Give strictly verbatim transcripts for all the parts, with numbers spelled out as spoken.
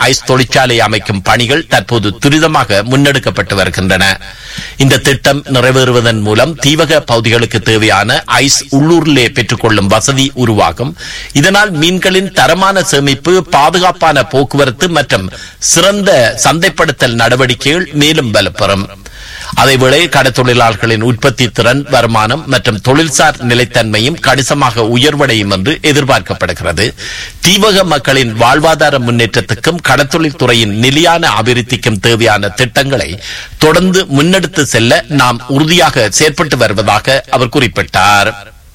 Ice தொழிற்சாலை அமைக்கும் பணிகள் தற்போது துரிதமாக முன்னெடுக்கப்பட்டு வருகின்றன. இந்த திட்டம் நிறைவேறுவதன் மூலம் தீவக பகுதிகளுக்கு தேவையான ஐஸ் உள்ளூரிலே பெற்றுக் கொள்ளும் வசதி உருவாகும். இதனால் மீன்களின் தரமான சேமிப்பு, பாதுகாப்பான போக்குவரத்து மற்றும் சிறந்த சந்தைப்படுத்தல் நடவடிக்கைகள் மேலும் பலப்பெறும். அதேவேளை கடற்தொழிலாளர்களின் உற்பத்தி திறன், வருமானம் மற்றும் தொழில்சார் நிலைத்தன்மையும் கணிசமாக உயர்வடையும் என்று எதிர்பார்க்கப்படுகிறது. தீவக மக்களின் வாழ்வாதார முன்னேற்றத்துக்கும் கடற்தொழில் துறையின் நிலையான அபிவிருத்திக்கும் தேவையான திட்டங்களை தொடர்ந்து முன்னெடுத்து செல்ல நாம் உறுதியாக செயற்பட்டு வருவதாக அவர் குறிப்பிட்டார்.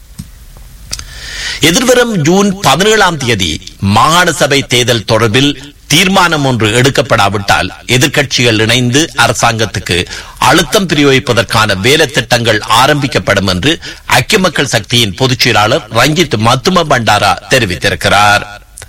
எதிர்வரும் ஜூன் பதினேழாம் தேதி மாகாண சபை தேர்தல் தொடர்பில் தீர்மானம் ஒன்று எடுக்கப்படாவிட்டால் எதிர்க்கட்சிகள் இணைந்து அரசாங்கத்துக்கு அழுத்தம் பிரயோகிப்பதற்கான வேலை திட்டங்கள் ஆரம்பிக்கப்படும் என்று ஐக்கிய மக்கள் சக்தியின் பொதுச் செயலாளர் ரஞ்சித் மத்தும பண்டாரா தெரிவித்திருக்கிறார்.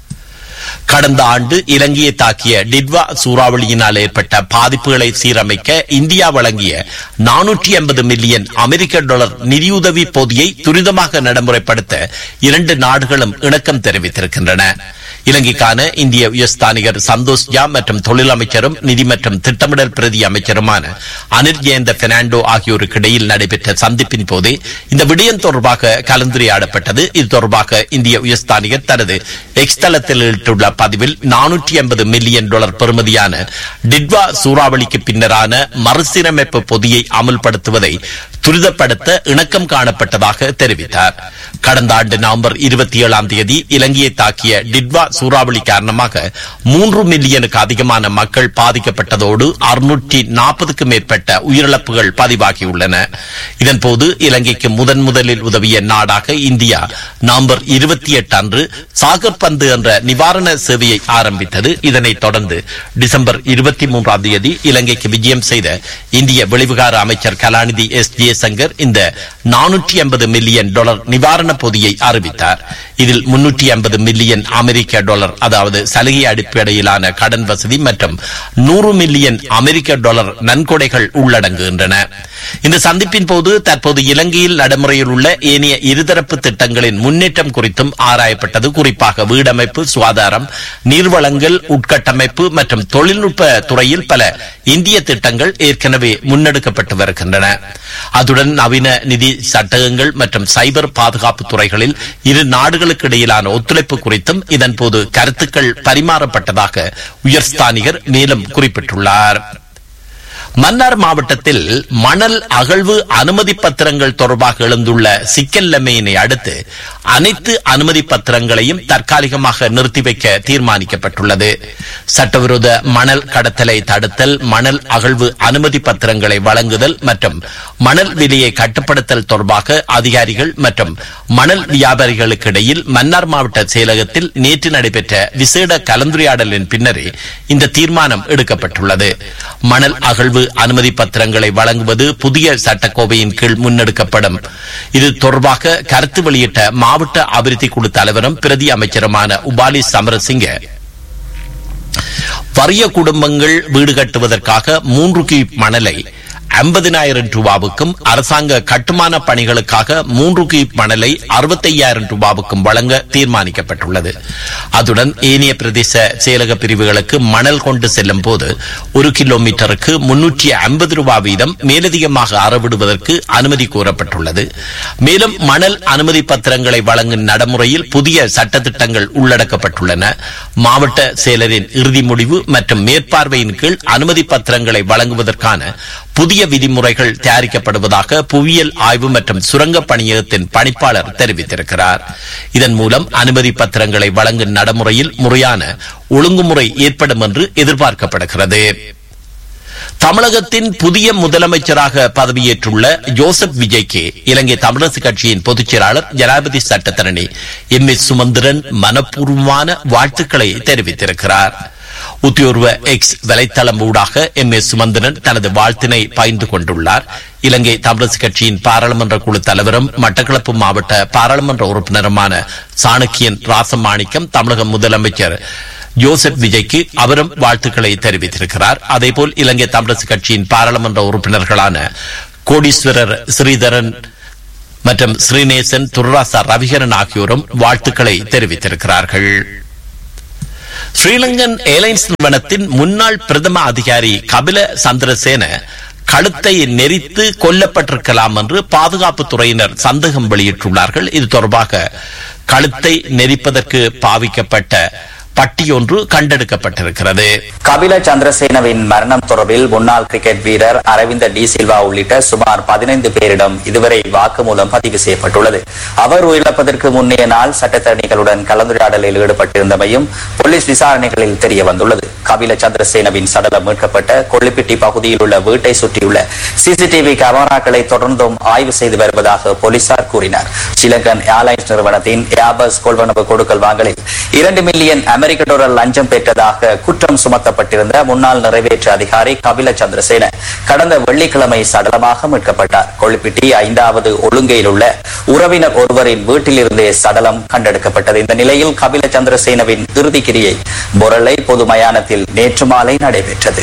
கடந்த ஆண்டு இலங்கையை தாக்கிய டிட்வா சூறாவளியினால் ஏற்பட்ட பாதிப்புகளை சீரமைக்க இந்தியா வழங்கிய நானூற்றி ஐம்பது மில்லியன் அமெரிக்க டாலர் நிதியுதவி பொதியை துரிதமாக நடைமுறைப்படுத்த இரண்டு நாடுகளும் இணக்கம் தெரிவித்திருக்கின்றன. இலங்கைக்கான இந்திய உயர்ஸ்தானிகர் சந்தோஷ் ஜா மற்றும் தொழில் அமைச்சரும் நிதி மற்றும் திட்டமிடல் பிரதி அமைச்சருமான அனில் ஜெயந்த பெர்னாண்டோ ஆகியோருக்கு இடையில் நடைபெற்ற சந்திப்பின் போதே இந்த விடயம் தொடர்பாக கலந்துரையாடப்பட்டது. இது தொடர்பாக இந்திய உயர்ஸ்தானிகர் தனது எக்ஸ் தளத்தில் இட்டுள்ள பதிவில் நானூற்றி ஐம்பது மில்லியன் டாலர் பெறுமதியான டிட்வா சூறாவளிக்கு பின்னரான மறுசீரமைப்பு பொதியை அமல்படுத்துவதை துரிதப்படுத்த இணக்கம் காணப்பட்டதாக தெரிவித்தார். கடந்த ஆண்டு நவம்பர் இருபத்தி ஏழாம் தேதி இலங்கையை தாக்கிய டிட்வா சூறாவளி காரணமாக மூன்று மில்லியனுக்கு அதிகமான மக்கள் பாதிக்கப்பட்டதோடு அறுநூற்றி நாற்பதுக்கும் மேற்பட்ட உயிரிழப்புகள் பதிவாகியுள்ளன. இதன்போது இலங்கைக்கு முதன் முதலில் உதவிய நாடாக இந்தியா நவம்பர் இருபத்தி எட்டு அன்று சாகர் பந்து என்ற நிவாரண சேவையை ஆரம்பித்தது. இதனைத் தொடர்ந்து டிசம்பர் இருபத்தி மூன்றாம் தேதி இலங்கைக்கு விஜயம் செய்த இந்திய வெளிவிகார அமைச்சர் கலாநிதி எஸ் ஜெயசங்கர் இந்த நானூற்றி ஐம்பது மில்லியன் டாலர் நிவாரண பொதியை அறிவித்தார். இதில் முன்னூற்றி ஐம்பது மில்லியன் அமெரிக்க டாலர், அதாவது சலுகை அடிப்படையிலான கடன் வசதி மற்றும் நூறு மில்லியன் அமெரிக்க டாலர் நன்கொடைகள் உள்ளடங்குகின்றன. இந்த சந்திப்பின் போது தற்போது இலங்கையில் நடைமுறையில் உள்ள ஏனைய இருதரப்பு திட்டங்களின் முன்னேற்றம் குறித்தும் ஆராயப்பட்டது. குறிப்பாக வீடமைப்பு, சுகாதாரம், நீர்வளங்கள், உட்கட்டமைப்பு மற்றும் தொழில்நுட்ப துறையில் பல இந்திய திட்டங்கள் ஏற்கனவே முன்னெடுக்கப்பட்டு வருகின்றன. அதுடன் நவீன நிதி சட்டகங்கள் மற்றும் சைபர் பாதுகாப்பு துறைகளில் இரு நாடுகளுக்கு இடையிலான ஒத்துழைப்பு குறித்தும் இதன்போது கருத்துக்கள் பரிமாறப்பட்டதாக உயர்ஸ்தானிகர் மேலும் குறிப்பிட்டுள்ளார். மன்னார் மாவட்டத்தில் மணல் அகழ்வு அனுமதி பத்திரங்கள் தொடர்பாக எழுந்துள்ள சிக்கல் நிலைமையினை அடுத்து அனைத்து அனுமதி பத்திரங்களையும் தற்காலிகமாக நிறுத்தி வைக்க தீர்மானிக்கப்பட்டுள்ளது. சட்டவிரோத மணல் கடத்தலை தடுத்தல், மணல் அகழ்வு அனுமதி பத்திரங்களை வழங்குதல் மற்றும் மணல் விலையை கட்டுப்படுத்தல் தொடர்பாக அதிகாரிகள் மற்றும் மணல் வியாபாரிகளுக்கு இடையில் மன்னார் மாவட்ட செயலகத்தில் நேற்று நடைபெற்ற விசேட கலந்துரையாடலின் பின்னரே இந்த தீர்மானம் எடுக்கப்பட்டுள்ளது. மணல் அகழ்வு அனுமதி பத்திரங்களை வழங்குவது புதிய சட்டக்கோவையின் கீழ் முன்னெடுக்கப்படும். இது தொடர்பாக கருத்து வெளியிட்ட மாவட்ட அபிவிருத்தி குழு தலைவரும் பிரதி அமைச்சருமான உபாலி சமரசிங்க, வறிய குடும்பங்கள் வீடு கட்டுவதற்காக மூன்று கியூப் மணலை ஐம்பதினாயிரம் ரூபாவுக்கும், அரசாங்க கட்டுமான பணிகளுக்காக மூன்று கியூப் மணலை அறுபத்தி ஐயாயிரம் ரூபாவுக்கும் வழங்க தீர்மானிக்கப்பட்டுள்ளது. அதுடன் ஏனைய பிரதேச செயலக பிரிவுகளுக்கு மணல் கொண்டு செல்லும் போது ஒரு கிலோமீட்டருக்கு முன்னூற்றி ஐம்பது ரூபாய் வீதம் மேலதிகமாக அறவிடுவதற்கு அனுமதி கோரப்பட்டுள்ளது. மேலும் மணல் அனுமதி பத்திரங்களை வழங்கும் நடைமுறையில் புதிய சட்டத்திட்டங்கள் உள்ளடக்கப்பட்டுள்ளன. மாவட்ட செயலரின் இறுதி முடிவு மற்றும் மேற்பார்வையின் கீழ் அனுமதி பத்திரங்களை வழங்குவதற்கான புதிய விதிமுறைகள் தயாரிக்கப்படுவதாக புவியியல் ஆய்வு மற்றும் சுரங்க பணியகத்தின் பணிப்பாளர் தெரிவித்திருக்கிறார். இதன் மூலம் அனுமதி பத்திரங்களை வழங்கும் நடைமுறையில் முறையான ஒழுங்குமுறை ஏற்படும் என்று எதிர்பார்க்கப்படுகிறது. தமிழகத்தின் புதிய முதலமைச்சராக பதவியேற்றுள்ள ஜோசப் விஜய்க்கு இலங்கை தமிழரசு கட்சியின் பொதுச் செயலாளர் ஜனாதிபதி சட்டத்தரணி எம் எஸ் சுமந்திரன் மனப்பூர்வமான வாழ்த்துக்களை தெரிவித்திருக்கிறார். உத்தியோர்வ எக்ஸ் வலைத்தளம் ஊடாக எம் எஸ் சுமந்திரன் தனது வாழ்த்தினை பகிர்ந்து கொண்டுள்ளார். இலங்கை தமிழரசு கட்சியின் பாராளுமன்ற குழு தலைவரும் மட்டக்களப்பு மாவட்ட பாராளுமன்ற உறுப்பினருமான சாணக்கியன் ராசமாணிக்கம் தமிழக முதலமைச்சர் ஜோசப் விஜய்க்கு அவரும் வாழ்த்துக்களை தெரிவித்திருக்கிறார். அதேபோல் இலங்கை தமிழரசு கட்சியின் பாராளுமன்ற உறுப்பினர்களான கோடீஸ்வரர் ஸ்ரீதரன் மற்றும் ஸ்ரீநேசன், துர்ராசா ரவிகரன் ஆகியோரும் வாழ்த்துக்களை தெரிவித்திருக்கிறார்கள். ஸ்ரீலங்கன் ஏர்லைன்ஸ் நிறுவனத்தின் முன்னாள் பிரதம அதிகாரி கபில சந்திரசேன கழுத்தை நெரித்து கொல்லப்பட்டிருக்கலாம் என்று பாதுகாப்பு துறையினர் சந்தேகம் வெளியிட்டுள்ளார்கள். இது தொடர்பாக கழுத்தை நெரிப்பதற்கு பாவிக்கப்பட்ட பட்டியொன்று கண்டெடுக்கப்பட்டிருக்கிறது. கபில சந்திரசேனவின் மரணம் தொடர்பில் முன்னாள் கிரிக்கெட் வீரர் அரவிந்த டி சில்வா உள்ளிட்ட சுமார் பதினைந்து பேரிடம் இதுவரை வாக்குமூலம் பதிவு செய்யப்பட்டுள்ளது. அவர் உயிரிழப்பதற்கு முன்னைய நாள் சட்டத்தரணிகளுடன் கலந்துரையாடலில் ஈடுபட்டிருந்தமையும் போலீஸ் விசாரணைகளில் தெரிய வந்துள்ளது. கபில சந்திரசேனவின் சடலம் மீட்கப்பட்ட கொள்ளிப்பிட்டி பகுதியில் உள்ள வீட்டை சுற்றியுள்ள சிசிடிவி கேமராக்களை தொடர்ந்தும் ஆய்வு செய்து வருவதாக போலீசார் கூறினார். ஸ்ரீலங்கன் ஏர்லைன்ஸ் நிறுவனத்தின் ஏர்பஸ் கொள்வனவு கொடுக்கல் வாங்கலில் இரண்டு மில்லியன் அமெரிக்க டாலர் லஞ்சம் பெற்றதாக குற்றம் சுமத்தப்பட்டிருந்த முன்னாள் நிறைவேற்று அதிகாரி கபில சந்திரசேன கடந்த வெள்ளிக்கிழமை சடலமாக மீட்கப்பட்டார். கொள்ளிப்பிட்டி ஐந்தாவது ஒழுங்கையில் உள்ள உறவினர் ஒருவரின் வீட்டிலிருந்தே சடலம் கண்டெடுக்கப்பட்டது. இந்த நிலையில் கபில சந்திரசேனவின் இறுதி கிரியை பொரளை பொது மயானத்தில் நேற்று மாலை நடைபெற்றது.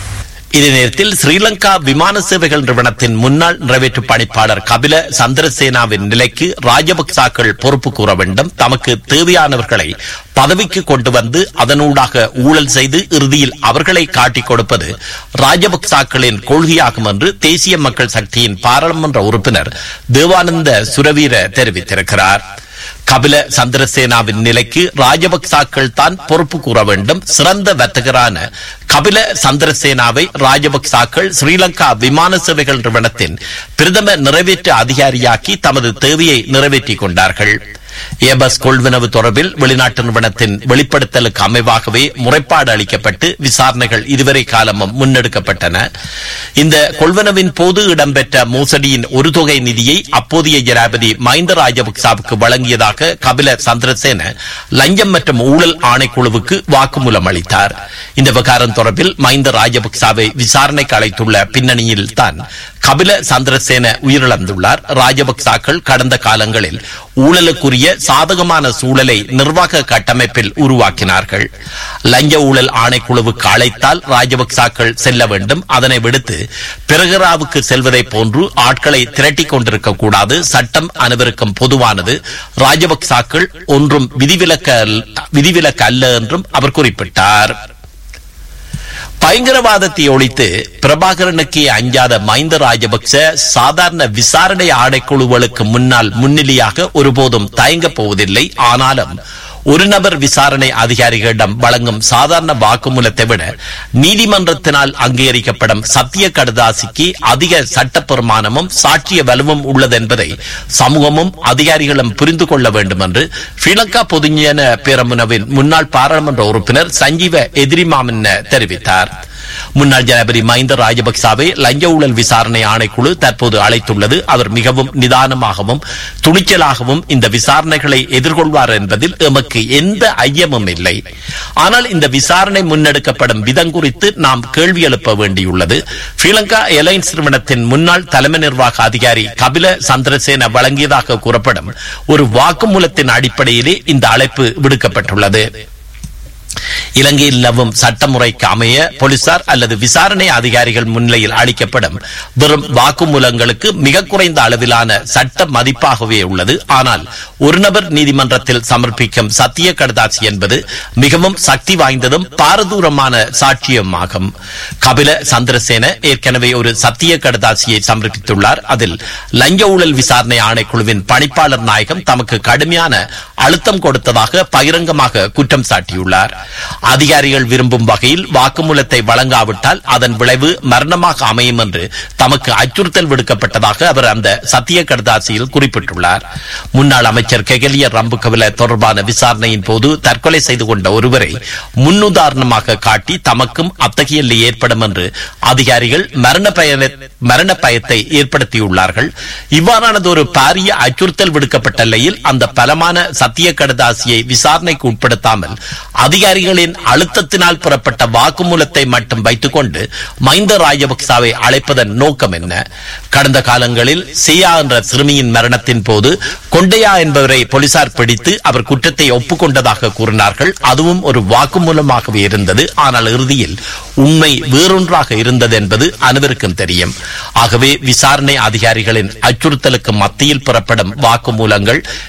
இதே நேரத்தில் ஸ்ரீலங்கா விமான சேவைகள் நிறுவனத்தின் முன்னாள் நிறைவேற்று பணிப்பாளர் கபில சந்திரசேனாவின் நிலைக்கு ராஜபக்சாக்கள் பொறுப்பு கூற வேண்டும், தமக்கு தேவையானவர்களை பதவிக்கு கொண்டு வந்து அதனூடாக ஊழல் செய்து இறுதியில் அவர்களை காட்டிக் கொடுப்பது ராஜபக்சாக்களின் கொள்கையாகும் என்று தேசிய மக்கள் சக்தியின் பாராளுமன்ற உறுப்பினர் தேவானந்த சுரவீர தெரிவித்திருக்கிறார். கபில சந்திரசேனாவின் நிலைக்கு ராஜபக்சாக்கள் தான் பொறுப்பு கூற வேண்டும். சிறந்த வர்த்தகரான கபில சந்திரசேனாவை ராஜபக்சாக்கள் ஸ்ரீலங்கா விமான சேவைகள் நிறுவனத்தின் பிரதம நிறைவேற்று அதிகாரியாக்கி தமது தேவையை நிறைவேற்றிக் கொண்டார்கள். ஏபஸ் கொள்வனவு தொடர்பில் வெளிநாட்டு நிறுவனத்தின் வெளிப்படுத்தலுக்கு அமைவாகவே முறைப்பாடு அளிக்கப்பட்டு விசாரணைகள் இதுவரை காலமும் முன்னெடுக்கப்பட்டன. இந்த கொள்வனவின் போது இடம்பெற்ற மோசடியின் ஒரு தொகை நிதியை அப்போதைய ஜனாதிபதி மஹிந்த ராஜபக்சாவுக்கு வழங்கியதாக கபில சந்திரசேன லஞ்சம் மற்றும் ஊழல் ஆணைக்குழுவுக்கு வாக்குமூலம் அளித்தார். இந்த விவகாரம் தொடர்பில் மஹிந்த ராஜபக்சாவை விசாரணைக்கு அழைத்துள்ள பின்னணியில் தான் கபில சந்திரசேன உயிரிழந்துள்ளார். ராஜபக்சாக்கள் கடந்த காலங்களில் ஊழலுக்குரிய சாதகமான சூழலை நிர்வாக கட்டமைப்பில் உருவாக்கினார்கள். லஞ்ச ஊழல் ஆணைக்குழுவுக்கு அழைத்தால் ராஜபக்சாக்கள் செல்ல வேண்டும், அதனை விடுத்து பிரகராவுக்கு செல்வதை போன்று ஆட்களை திரட்டிக் கொண்டிருக்க கூடாது. சட்டம் அனைவருக்கும் பொதுவானது, ராஜபக்சாக்கள் ஒன்றும் விதிவிலக்கு அல்ல என்றும் அவர் குறிப்பிட்டார். பயங்கரவாதத்தை ஒழித்து பிரபாகரனுக்கு அஞ்சாத மஹிந்த ராஜபக்ச சாதாரண விசாரணை ஆணைக்குழுவுகளுக்கு முன்னால் முன்னிலையாக ஒருபோதும் தயங்கப் போவதில்லை. ஆனாலும் ஒரு நபர் விசாரணை அதிகாரிகளிடம் வழங்கும் சாதாரண வாக்குமூலத்தை விட நீதிமன்றத்தினால் அங்கீகரிக்கப்படும் சத்திய கடுதாசிக்கு அதிக சட்டப்பெருமானமும் சாட்சிய வலுவும் உள்ளது என்பதை சமூகமும் அதிகாரிகளும் புரிந்து கொள்ள வேண்டும் என்று ஸ்ரீலங்கா பொதுஜன பேரமுனவின் முன்னாள் பாராளுமன்ற உறுப்பினர் சஞ்சீவ எதிரிமாமன்ன தெரிவித்தார். முன்னாள் ஜனாதிபதி மஹிந்த ராஜபக்சாவை லஞ்ச ஊழல் விசாரணை ஆணைக்குழு தற்போது அழைத்துள்ளது. அவர் மிகவும் நிதானமாகவும் துணிச்சலாகவும் இந்த விசாரணைகளை எதிர்கொள்வார் என்பதில் எமக்கு எந்த ஐயமும் இல்லை. ஆனால் இந்த விசாரணை முன்னெடுக்கப்படும் விதம் குறித்து நாம் கேள்வி எழுப்ப வேண்டியுள்ளது. ஸ்ரீலங்கா ஏர்லைன்ஸ் நிறுவனத்தின் முன்னாள் தலைமை நிர்வாக அதிகாரி கபில சந்திரசேன வழங்கியதாக கூறப்படும் ஒரு வாக்குமூலத்தின் அடிப்படையிலே இந்த அழைப்பு விடுக்கப்பட்டுள்ளது. இலங்கையில் நிலவும் சட்டமுறைக்கு அமைய போலீசார் அல்லது விசாரணை அதிகாரிகள் முன்னிலையில் அளிக்கப்படும் வெறும் வாக்குமூலங்களுக்கு மிக குறைந்த அளவிலான சட்ட மதிப்பாகவே உள்ளது. ஆனால் ஒரு நபர் நீதிமன்றத்தில் சமர்ப்பிக்கும் சத்திய கடுதாசி என்பது மிகவும் சக்தி வாய்ந்ததும் பாரதூரமான சாட்சியமாகும். கபில சந்திரசேன ஏற்கனவே ஒரு சத்திய கடுதாசியை சமர்ப்பித்துள்ளார். அதில் லஞ்ச ஊழல் விசாரணை ஆணைக்குழுவின் பணிப்பாளர் நாயகம் தமக்கு கடுமையான அழுத்தம் கொடுத்ததாக பகிரங்கமாக குற்றம் சாட்டியுள்ளார். அதிகாரிகள் விரும்பும் வகையில் வாக்குமூலத்தை வழங்காவிட்டால் அதன் விளைவு மரணமாக அமையும் என்று தமக்கு அச்சுறுத்தல் விடுக்கப்பட்டதாக அவர் அந்த சத்திய கடுதாசியில் குறிப்பிட்டுள்ளார். முன்னாள் அமைச்சர் கெகலிய ரம்புகவில தொடர்பான விசாரணையின் போது தற்கொலை செய்து கொண்ட ஒருவரை முன்னுதாரணமாக காட்டி தமக்கும் அத்தகைய நிலை ஏற்படும் என்று அதிகாரிகள் மரண பய மரண பயத்தை ஏற்படுத்தியுள்ளார்கள். இவ்வாறானது ஒரு பாரிய அச்சுறுத்தல் விடுக்கப்பட்ட நிலையில் அந்த பலமான சத்திய கடுதாசியை விசாரணைக்கு உட்படுத்தாமல் அதிகாரிகளின் அழுத்தத்தினால் பெறப்பட்ட வாக்குமூலத்தை மட்டும் வைத்துக் கொண்டு மஹிந்த ராஜபக்சாவை அழைப்பதன் நோக்கம் என்ன? கடந்த காலங்களில் சியா என்ற சிறுமியின் மரணத்தின் போது கொண்டையா என்பவரை போலீசார் பிடித்து அவர் குற்றத்தை ஒப்புக்கொண்டதாக கூறினார்கள். அதுவும் ஒரு வாக்குமூலமாகவே இருந்தது. ஆனால் இறுதியில் உண்மை வேறொன்றாக இருந்தது என்பது அனைவருக்கும் தெரியும். ஆகவே விசாரணை அதிகாரிகளின் அச்சுறுத்தலுக்கு மத்தியில் பெறப்படும் வாக்குமூலங்கள்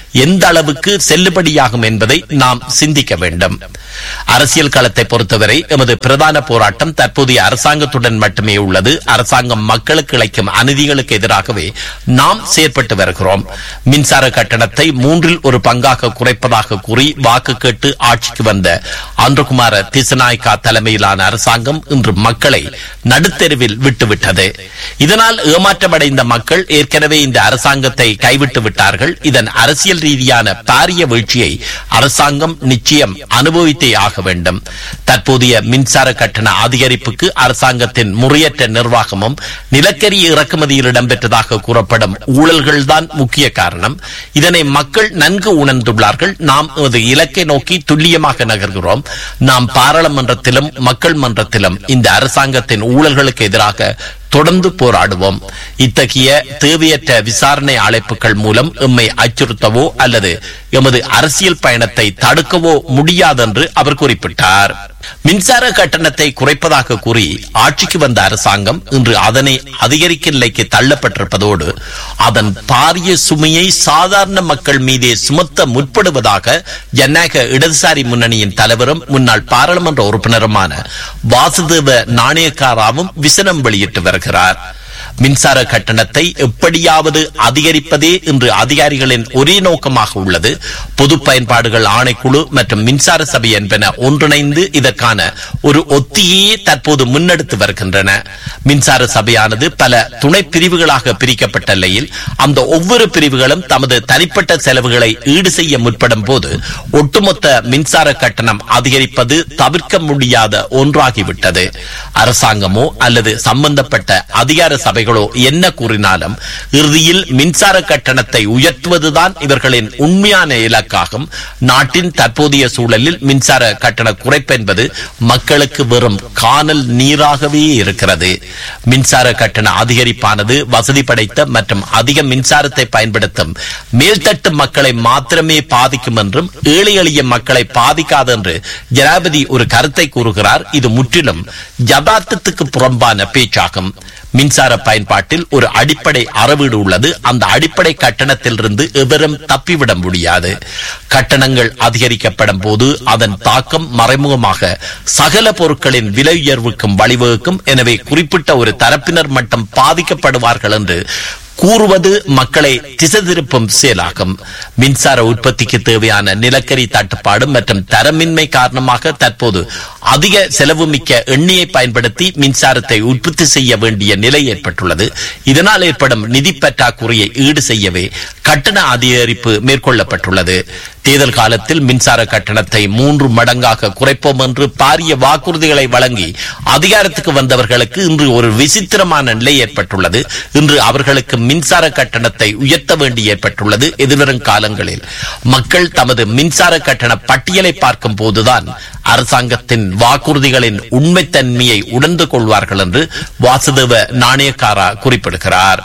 எந்த அளவுக்கு செல்லுபடியாகும் என்பதை நாம் சிந்திக்க வேண்டும். அரசியல் களத்தை பொறுத்தவரை எமது பிரதான போராட்டம் தற்போதைய அரசாங்கத்துடன் மட்டுமே உள்ளது. அரசாங்கம் மக்களுக்கு இழைக்கும் அநீதிகளுக்கு எதிராகவே நாம் செயற்பட்டு வருகிறோம். மின்சார கட்டணத்தை மூன்றில் ஒரு பங்காக குறைப்பதாக கூறி வாக்கு கேட்டு ஆட்சிக்கு வந்த ஆந்திரகுமார திசநாயக்கா தலைமையிலான அரசாங்கம் இன்று மக்களை நடுத்தெருவில் விட்டுவிட்டது. இதனால் ஏமாற்றமடைந்த மக்கள் ஏற்கனவே இந்த அரசாங்கத்தை கைவிட்டு விட்டார்கள். இதன் அரசியல் ரீதியான பாரிய வீழ்ச்சியை அரசாங்கம் நிச்சயம் அனுபவித்தே ஆக வேண்டும். தற்போதைய மின்சார கட்டண அதிகரிப்புக்கு அரசாங்கத்தின் முறையற்ற நிர்வாகமும் நிலக்கரி இறக்குமதியில் இடம்பெற்றதாக கூறப்படும் ஊழல்கள்தான் முக்கிய காரணம். இதனை மக்கள் நன்கு உணர்ந்துள்ளார்கள். நாம் அது இலக்கை நோக்கி துல்லியமாக நகர்கிறோம். நாம் பாராளுமன்றத்திலும் மக்கள் மன்றத்திலும் இந்த அரசாங்கத்தின் ஊழல்களுக்கு எதிராக தொடர்ந்து போராடுவோம். இத்தகைய தேவையற்ற விசாரணை அழைப்புகள் மூலம் எம்மை அச்சுறுத்தவோ அல்லது எமது அரசியல் பயணத்தை தடுக்கவோ முடியாதென்று அவர் குறிப்பிட்டார். மின்சார கட்டணத்தை குறைப்பதாக கூறி ஆட்சிக்கு வந்த அரசாங்கம் இன்று அதனை அதிகரிக்கும் நிலைக்கு தள்ளப்பட்டிருப்பதோடு அதன் பாரிய சுமையை சாதாரண மக்கள் மீதே சுமத்த முற்படுவதாக ஜனநாயக இடதுசாரி முன்னணியின் தலைவரும் முன்னாள் பாராளுமன்ற உறுப்பினருமான வாசுதேவ நாணயக்காராவும் விசனம் வெளியிட்டு வருகிறார். மின்சார கட்டணத்தை எப்படியாவது அதிகரிப்பதே இன்று அதிகாரிகளின் ஒரே நோக்கமாக உள்ளது. பொது பயன்பாடுகள் ஆணைக்குழு மற்றும் மின்சார சபை என்பன ஒன்றிணைந்து இதற்கான ஒரு ஒத்திகையே தற்போது முன்னெடுத்து வருகின்றன. மின்சார சபையானது பல துணை பிரிவுகளாக பிரிக்கப்பட்ட நிலையில் அந்த ஒவ்வொரு பிரிவுகளும் தமது தனிப்பட்ட செலவுகளை ஈடு செய்ய முற்படும் போது ஒட்டுமொத்த மின்சார கட்டணம் அதிகரிப்பது தவிர்க்க முடியாத ஒன்றாகிவிட்டது. அரசாங்கமோ அல்லது சம்பந்தப்பட்ட அதிகார சபைகளோ என்ன கூறினாலும் இறுதியில் மின்சார கட்டணத்தை உயர்த்துவதுதான் இவர்களின் உண்மையான இலக்காகும். நாட்டின் தற்போதைய சூழலில் மின்சார கட்டண குறைப்பு என்பது மக்களுக்கு வெறும் காணல் நீராகவே இருக்கிறது. மின்சார கட்டண அதிகரிப்பானது வசதி படைத்த மற்றும் அதிக மின்சாரத்தை பயன்படுத்தும் மேல்தட்டு மக்களை மாத்திரமே பாதிக்கும் என்றும் ஏழை எளிய மக்களை பாதிக்காது என்று ஜனாதிபதி ஒரு கருத்தை கூறுகிறார். இது முற்றிலும் யதார்த்தத்துக்கு புறம்பான பேச்சாகும். மின்சார பயன்பாட்டில் ஒரு அடிப்படை அறவீடு உள்ளது. அந்த அடிப்படை கட்டணத்திலிருந்து எவரும் தப்பிவிட முடியாது. கட்டணங்கள் அதிகரிக்கப்படும் போது அதன் தாக்கம் மறைமுகமாக சகல பொருட்களின் விலை உயர்வுக்கும் வழிவகுக்கும். எனவே குறிப்பிட்ட ஒரு தரப்பினர் மட்டும் பாதிக்கப்படுவார்கள் என்று கூறுவது மக்களை திசை திருப்பும் செயலாகும். மின்சார உற்பத்திக்கு தேவையான நிலக்கரி தட்டுப்பாடு மற்றும் தரமின்மை காரணமாக தற்போது அதிக செலவு மிக்க எண்ணெயை பயன்படுத்தி மின்சாரத்தை உற்பத்தி செய்ய வேண்டிய நிலை ஏற்பட்டுள்ளது. இதனால் ஏற்படும் நிதி பற்றாக்குறையை ஈடு செய்யவே கட்டண அதிகரிப்பு மேற்கொள்ளப்பட்டுள்ளது. தேர்தல் காலத்தில் மின்சார கட்டணத்தை மூன்று மடங்காக குறைப்போம் என்று பாரிய வாக்குறுதிகளை வழங்கி அதிகாரத்துக்கு வந்தவர்களுக்கு இன்று ஒரு விசித்திரமான நிலை ஏற்பட்டுள்ளது. இன்று அவர்களுக்கு மின்சார கட்டணத்தை உயர்த்த வேண்டி ஏற்பட்டுள்ளது. எதிர்வரும் காலங்களில் மக்கள் தமது மின்சார கட்டண பட்டியலை பார்க்கும் போதுதான் அரசாங்கத்தின் வாக்குறுதிகளின் உண்மைத்தன்மையை உணர்ந்து கொள்வார்கள் என்று வாசுதேவ நாணயக்காரா குறிப்பிடுகிறார்.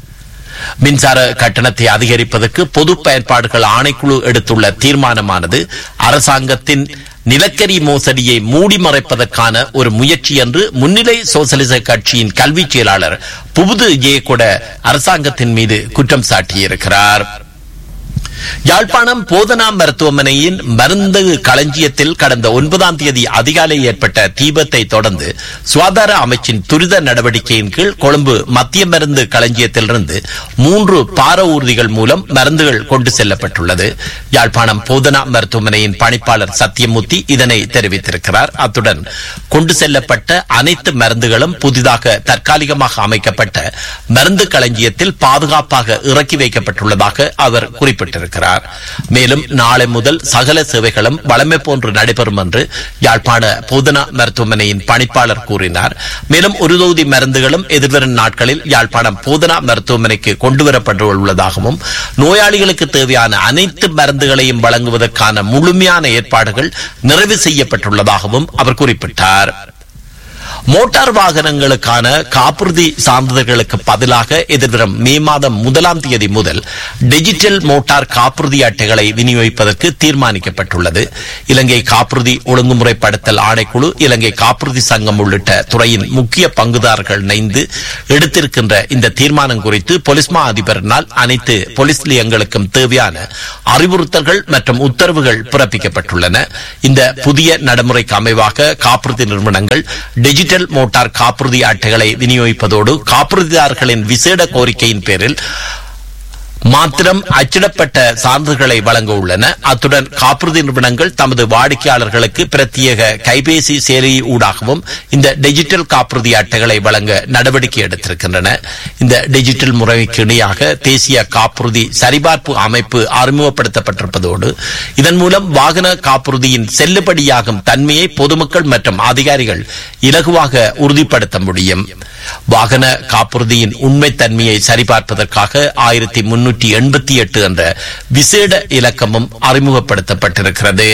மின்சார கட்டணத்தை அதிகரிப்பதற்கு பொது பயன்பாடுகள் ஆணைக்குழு எடுத்துள்ள தீர்மானமானது அரசாங்கத்தின் நிலக்கரி மோசடியை மூடி மறைப்பதற்கான ஒரு முயற்சி என்று முன்னிலை சோசலிச கட்சியின் கல்வி செயலாளர் புபுது ஜெயகொட அரசாங்கத்தின் மீது குற்றம் சாட்டியிருக்கிறார். யாழ்ப்பாணம் போதனா மருத்துவமனையின் மருந்து களஞ்சியத்தில் கடந்த ஒன்பதாம் தேதி அதிகாலை ஏற்பட்ட தீபத்தை தொடர்ந்து சுகாதார அமைச்சின் துரித நடவடிக்கையின் கீழ் கொழும்பு மத்திய மருந்து களஞ்சியத்திலிருந்து மூன்று பார ஊர்திகள் மூலம் மருந்துகள் கொண்டு செல்லப்பட்டுள்ளது. யாழ்ப்பாணம் போதனா மருத்துவமனையின் பணிப்பாளர் சத்தியமூர்த்தி இதனை தெரிவித்திருக்கிறார். அத்துடன் கொண்டு செல்லப்பட்ட அனைத்து மருந்துகளும் புதிதாக தற்காலிகமாக அமைக்கப்பட்ட மருந்து களஞ்சியத்தில் பாதுகாப்பாக இறக்கி வைக்கப்பட்டுள்ளதாக அவர் குறிப்பிட்டிருக்கிறார். மேலும் நாளை முதல் சகல சேவைகளும் வழமை போன்று நடைபெறும் என்று யாழ்ப்பாண போதனா மருத்துவமனையின் பணிப்பாளர் கூறினார். மேலும் ஒரு தொகுதி மருந்துகளும் எதிர்வரும் நாட்களில் யாழ்ப்பாணம் போதனா மருத்துவமனைக்கு கொண்டுவரப்பட்டுள்ளதாகவும் நோயாளிகளுக்கு தேவையான அனைத்து மருந்துகளையும் வழங்குவதற்கான முழுமையான ஏற்பாடுகள் நிறைவு செய்யப்பட்டுள்ளதாகவும் அவர் குறிப்பிட்டார். மோட்டார் வாகனங்களுக்கான காப்புறுதி சான்றிதழ்களுக்கு பதிலாக எதிர்வரும் மே மாதம் முதலாம் தேதி முதல் டிஜிட்டல் மோட்டார் காப்புறுதி அட்டைகளை விநியோகிப்பதற்கு தீர்மானிக்கப்பட்டுள்ளது. இலங்கை காப்புறுதி ஒழுங்குமுறைப்படுத்தல் ஆணைக்குழு, இலங்கை காப்புறுதி சங்கம் உள்ளிட்ட துறையின் முக்கிய பங்குதாரர்கள் இணைந்து எடுத்திருக்கின்ற இந்த தீர்மானம் குறித்து போலீஸ் மா அதிபரினால் அனைத்து போலீஸ் நிலையங்களுக்கும் தேவையான அறிவுறுத்தல்கள் மற்றும் உத்தரவுகள் பிறப்பிக்கப்பட்டுள்ளன. இந்த புதிய நடைமுறைக்கு அமைவாக காப்புறுதி நிறுவனங்கள் டிஜிட்டல் மோட்டார் காப்புறுதி அட்டைகளை விநியோகிப்பதோடு காப்புறுதிதாரர்களின் விசேட கோரிக்கையின் பேரில் மாத்திரம் அச்சிடப்பட்ட சான்றுகளை வழங்க உள்ளன. அத்துடன் காப்புறுதி நிறுவனங்கள் தமது வாடிக்கையாளர்களுக்கு பிரத்யேக கைபேசி செயலி ஊடாகவும் இந்த டிஜிட்டல் காப்புறுதி அட்டைகளை வழங்க நடவடிக்கை எடுத்திருக்கின்றன. இந்த டிஜிட்டல் முறைக்கு இணையாக தேசிய காப்புறுதி சரிபார்ப்பு அமைப்பு அறிமுகப்படுத்தப்பட்டிருப்பதோடு இதன் மூலம் வாகன காப்புறுதியின் செல்லுபடியாகும் தன்மையை பொதுமக்கள் மற்றும் அதிகாரிகள் இலகுவாக உறுதிப்படுத்த முடியும். வாகன காப்புறுதியின் உண்மை தன்மையை சரிபார்ப்பதற்காக ஆயிரத்தி முன்னூற்றி எண்பத்தி எட்டு என்ற விசேட இலக்கமும் அறிமுகப்படுத்தப்பட்டிருக்கிறது.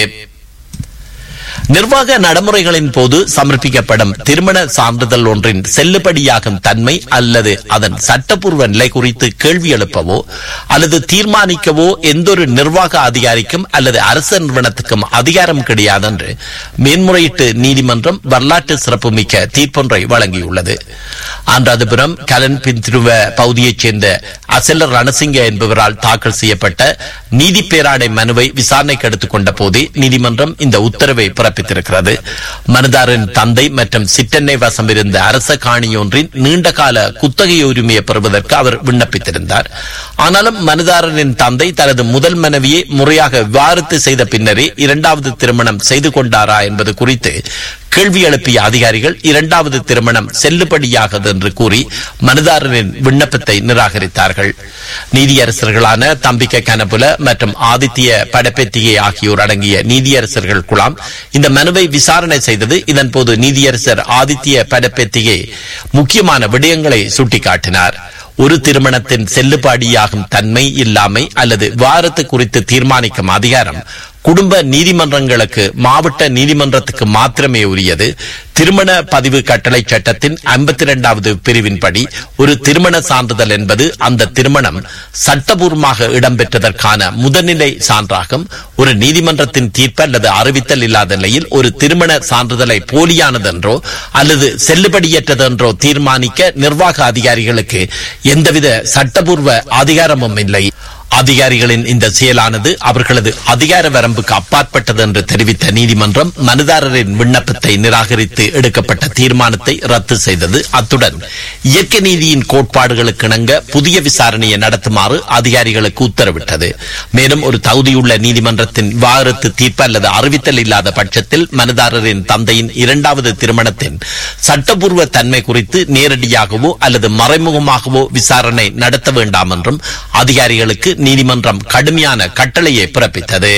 நிர்வாக நடைமுறைகளின் போது சமர்ப்பிக்கப்படும் திருமண சான்றிதழ் ஒன்றின் செல்லுபடியாகும் தன்மை அல்லது அதன் சட்டப்பூர்வ நிலை குறித்து கேள்வி எழுப்பவோ அல்லது தீர்மானிக்கவோ எந்தொரு நிர்வாக அதிகாரிக்கும் அல்லது அரசு நிறுவனத்துக்கும் அதிகாரம் கிடையாது என்று மேன்முறையீட்டு நீதிமன்றம் வரலாற்று சிறப்புமிக்க தீர்ப்பொன்றை வழங்கியுள்ளது. ஆந்திராபுரம் கலன் பின்திருவ பகுதியைச் சேர்ந்த அசல ரணசிங்க என்பவரால் தாக்கல் செய்யப்பட்ட நீதி பேராடை மனுவை விசாரணைக்கு எடுத்துக் கொண்ட போதே நீதிமன்றம் இந்த உத்தரவை பிறப்பித்திருக்கிறது. மனுதாரின் தந்தை மற்றும் சிற்றெண்ணெய் வசம் இருந்த அரச காணியொன்றின் நீண்டகால குத்தகை உரிமையை பெறுவதற்கு அவர் விண்ணப்பித்திருந்தார். ஆனாலும் மனுதாரரின் தந்தை தனது முதல் மனைவியை முறையாக விவாகரத்து செய்த பின்னரே இரண்டாவது திருமணம் செய்து கொண்டாரா என்பது குறித்து கேள்வி எழுப்பிய அதிகாரிகள் இரண்டாவது திருமணம் செல்லுபடியாகது என்று கூறி மனுதாரரின் விண்ணப்பத்தை நிராகரித்தார்கள். நீதியரசர்களான தம்பிக்க கனபுல மற்றும் ஆதித்ய படப்பெத்திகை ஆகியோர் அடங்கிய நீதியரசர்கள் குழாம் இந்த மனுவை விசாரணை செய்தது. இதன்போது நீதியரசர் ஆதித்ய படப்பெத்திகை முக்கியமான விடயங்களை சுட்டிக்காட்டினார். ஒரு திருமணத்தின் செல்லுபடியாகும் தன்மை இல்லாமை அல்லது விவாகரத்து குறித்து தீர்மானிக்கும் அதிகாரம் குடும்ப நீதிமன்றங்களுக்கு மாவட்ட நீதிமன்றத்துக்கு மாத்திரமே உரியது. திருமண பதிவு கட்டளை சட்டத்தின் ஐம்பத்தி இரண்டாவது பிரிவின்படி ஒரு திருமண சான்றிதழ் என்பது அந்த திருமணம் சட்டபூர்வமாக இடம்பெற்றதற்கான முதல்நிலை சான்றாகும். ஒரு நீதிமன்றத்தின் தீர்ப்பு அல்லது அறிவித்தல் இல்லாத நிலையில் ஒரு திருமண சான்றிதழை போலியானதென்றோ அல்லது செல்லுபடியற்றதென்றோ தீர்மானிக்க நிர்வாக அதிகாரிகளுக்கு எந்தவித சட்டபூர்வ அதிகாரமும் இல்லை. அதிகாரிகளின் இந்த செயலானது அவர்களது அதிகார வரம்புக்கு அப்பாற்பட்டது என்று தெரிவித்த நீதிமன்றம் மனுதாரரின் விண்ணப்பத்தை நிராகரித்து எடுக்கப்பட்ட தீர்மானத்தை ரத்து செய்தது. அத்துடன் இயற்கை நீதியின் கோட்பாடுகளுக்கு இணங்க புதிய விசாரணையை நடத்துமாறு அதிகாரிகளுக்கு உத்தரவிட்டது. மேலும் ஒரு தகுதியுள்ள நீதிமன்றத்தின் விவாகரத்து தீர்ப்பு அல்லது அறிவித்தல் இல்லாத பட்சத்தில் மனுதாரரின் தந்தையின் இரண்டாவது திருமணத்தின் சட்டபூர்வ தன்மை குறித்து நேரடியாகவோ அல்லது மறைமுகமாகவோ விசாரணை நடத்த வேண்டாம் என்றும் அதிகாரிகளுக்கு நீதிமன்றம் கடுமையான கட்டளையை பிறப்பித்தது.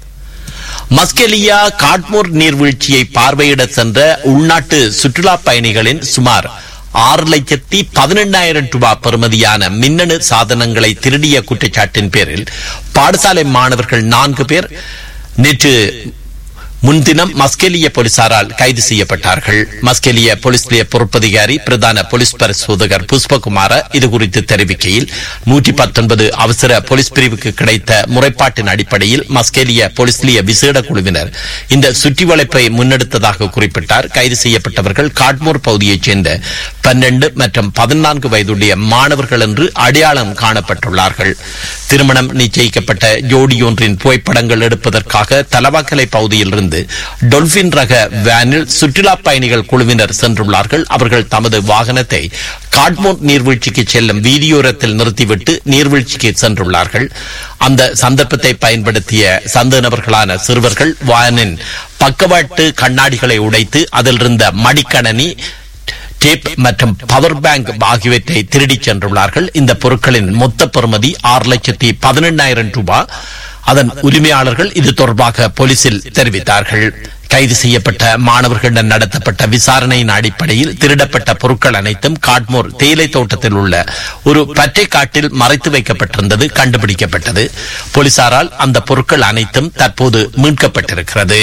மஸ்கெலியா காட்மோர் நீர்வீழ்ச்சியை பார்வையிட சென்ற உள்நாட்டு சுற்றுலா பயணிகளின் சுமார் ஆறு லட்சத்தி பதினெண்ணாயிரம் ரூபாய் பெறுமதியான மின்னணு சாதனங்களை திருடிய குற்றச்சாட்டின் பேரில் பாடசாலை மாணவர்கள் நான்கு பேர் நேற்று முன்தினம் மஸ்கெலிய போலீசாரால் கைது செய்யப்பட்டார்கள். மஸ்கெலிய போலீஸ் நிலைய பொறுப்பதிகாரி பிரதான போலீஸ் பரிசோதகர் புஷ்பகுமார இதுகுறித்து தெரிவிக்கையில் நூற்றி பத்தொன்பது அவசர போலீஸ் பிரிவுக்கு கிடைத்த முறைப்பாட்டின் அடிப்படையில் மஸ்கெலிய போலீஸ் நிலைய விசேட குழுவினர் இந்த சுற்றி வளைப்பை முன்னெடுத்ததாக குறிப்பிட்டார். கைது செய்யப்பட்டவர்கள் காட்மோர் பகுதியைச் சேர்ந்த பன்னெண்டு மற்றும் பதினான்கு வயதுடைய மாணவர்கள் என்று அடையாளம் காணப்பட்டுள்ளார்கள். திருமணம் நிச்சயிக்கப்பட்ட ஜோடியொன்றின் புகைப்படங்கள் எடுப்பதற்காக தலவாக்கலை பகுதியில் இருந்து டொல்பின் ரக வேனில் சுற்றுலா பயணிகள் குழுவினர் சென்றுள்ளார்கள். அவர்கள் தமது வாகனத்தை காட்மோர் நீர்வீழ்ச்சிக்கு செல்லும் வீதியோரத்தில் நிறுத்திவிட்டு நீர்வீழ்ச்சிக்கு சென்றுள்ளார்கள். அந்த சந்தர்ப்பத்தை பயன்படுத்திய சந்தேக நபர்களான சிறுவர்கள் வானின் பக்கவாட்டு கண்ணாடிகளை உடைத்து அதில் இருந்த மடிக்கணனி, டேப் மற்றும் பவர் பேங்க் ஆகியவற்றை திருடிச் சென்றுள்ளார்கள். இந்த பொருட்களின் மொத்த பெறுமதி ஆறு லட்சத்தி பதினெண்ணாயிரம் ரூபாய். அதன் உரிமையாளர்கள் இது தொடர்பாக போலீசில் தெரிவித்தார்கள். கைது செய்யப்பட்ட மாணவர்களிடம் நடத்தப்பட்ட விசாரணையின் அடிப்படையில் திருடப்பட்ட பொருட்கள் அனைத்தும் காட்மோர் தேயிலை தோட்டத்தில் உள்ள ஒரு பற்றை காட்டில் மறைத்து வைக்கப்பட்டிருந்தது கண்டுபிடிக்கப்பட்டது. போலீசாரால் அந்த பொருட்கள் அனைத்தும் தற்போது மீட்கப்பட்டிருக்கிறது.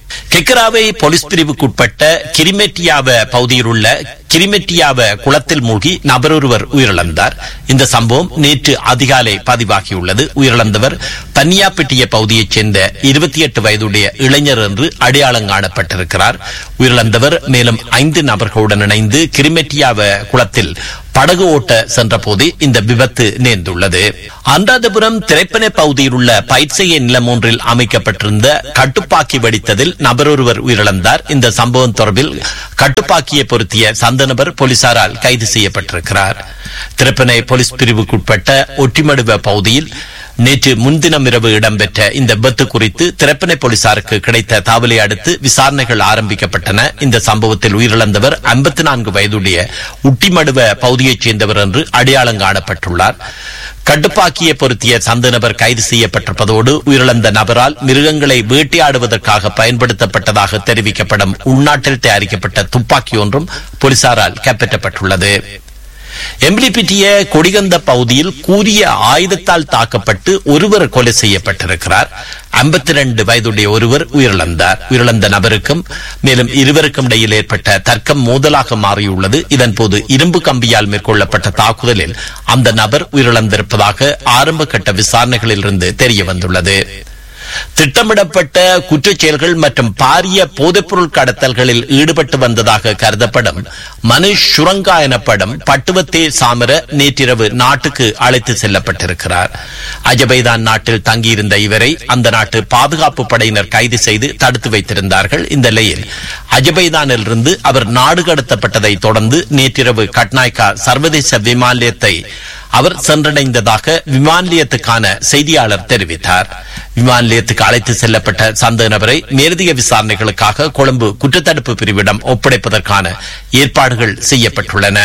கெக்கராவை போலீஸ் பிரிவுக்குட்பட்ட கிரிமெட்டியாவ பகுதியில் உள்ள கிரிமெட்டியாவ குளத்தில் மூழ்கி நபரொருவர் உயிரிழந்தார். இந்த சம்பவம் நேற்று அதிகாலை பதிவாகியுள்ளது. உயிரிழந்தவர் பன்னியாப்பட்டிய பகுதியைச் சேர்ந்த இருபத்தி எட்டு வயதுடைய இளைஞர் என்று அடையாளம் காணப்பட்டிருக்கிறார். உயிரிழந்தவர் மேலும் ஐந்து நபர்களுடன் இணைந்து கிரிமெட்டியாவ குளத்தில் படகு ஓட்ட சென்ற போது இந்த விபத்து நேர்ந்துள்ளது. அனுராதபுரம் திரைப்பனை பகுதியில் உள்ள பயிற்சிய நிலம் ஒன்றில் அமைக்கப்பட்டிருந்த கட்டுப்பாக்கி வெடித்ததில் நபரொருவர் உயிரிழந்தார். இந்த சம்பவம் தொடர்பில் கட்டுப்பாக்கியை பொருத்திய சந்த நபர் போலீசாரால் கைது செய்யப்பட்டிருக்கிறார். திரைப்பனை போலீஸ் பிரிவுக்குட்பட்ட ஒட்டிமடுவ பகுதியில் நேற்று முன்தினம் இரவு இடம்பெற்ற இந்த விபத்து குறித்து திரைப்பனை போலீசாருக்கு கிடைத்த தகவலை அடுத்து விசாரணைகள் ஆரம்பிக்கப்பட்டன. இந்த சம்பவத்தில் உயிரிழந்தவர் ஐம்பத்தி நான்கு வயதுடைய உட்டிமடுவ பகுதியைச் சேர்ந்தவர் என்று அடையாளம் காணப்பட்டுள்ளார். கட்டுப்பாக்கியை பொருத்திய சந்த நபர் கைது செய்யப்பட்டிருப்பதோடு உயிரிழந்த நபரால் மிருகங்களை வேட்டையாடுவதற்காக பயன்படுத்தப்பட்டதாக தெரிவிக்கப்படும் உள்நாட்டில் தயாரிக்கப்பட்ட துப்பாக்கி ஒன்றும் போலீசாரால் கைப்பற்றப்பட்டுள்ளது. எம்பிலிபிட்டிய கொடிகந்த பகுதியில் கூரிய ஆயுதத்தால் தாக்கப்பட்டு ஒருவர் கொலை செய்யப்பட்டிருக்கிறார். ஐம்பத்தி இரண்டு வயதுடைய ஒருவர் உயிரிழந்தார். உயிரிழந்த நபருக்கும் மேலும் இருவருக்கும் இடையில் ஏற்பட்ட தர்க்கம் மோதலாக மாறியுள்ளது. இதன்போது இரும்பு கம்பியால் மேற்கொள்ளப்பட்ட தாக்குதலில் அந்த நபர் உயிரிழந்திருப்பதாக ஆரம்ப கட்ட விசாரணைகளில் இருந்து தெரிய வந்துள்ளது. திட்டமிடப்பட்ட குற்றச் செயல்கள் மற்றும் பாரிய போதைப்பொருள் கடத்தல்களில் ஈடுபட்டு வந்ததாக கருதப்படும் மனுஷ் சுரங்கா எனப்படும் பட்டுவத்தே சாமர நேற்றிரவு நாட்டுக்கு அழைத்து செல்லப்பட்டிருக்கிறார். அஜபைதான் நாட்டில் தங்கியிருந்த இவரை அந்த நாட்டு பாதுகாப்பு படையினர் கைது செய்து தடுத்து வைத்திருந்தார்கள். இந்த நிலையில் அஜபைதானில் இருந்து அவர் நாடு கடத்தப்பட்டதை தொடர்ந்து நேற்றிரவு கட்நாயக்கா சர்வதேச விமான நிலையத்தை அவர் சென்றடைந்ததாக விமான நிலையத்துக்கான செய்தியாளர் தெரிவித்தார். விமான நிலையத்துக்கு அழைத்து செல்லப்பட்ட சந்தேக நபரை மேலதிக விசாரணைகளுக்காக கொழும்பு குற்றத்தடுப்பு பிரிவிடம் ஒப்படைப்பதற்கான ஏற்பாடுகள் செய்யப்பட்டுள்ளன.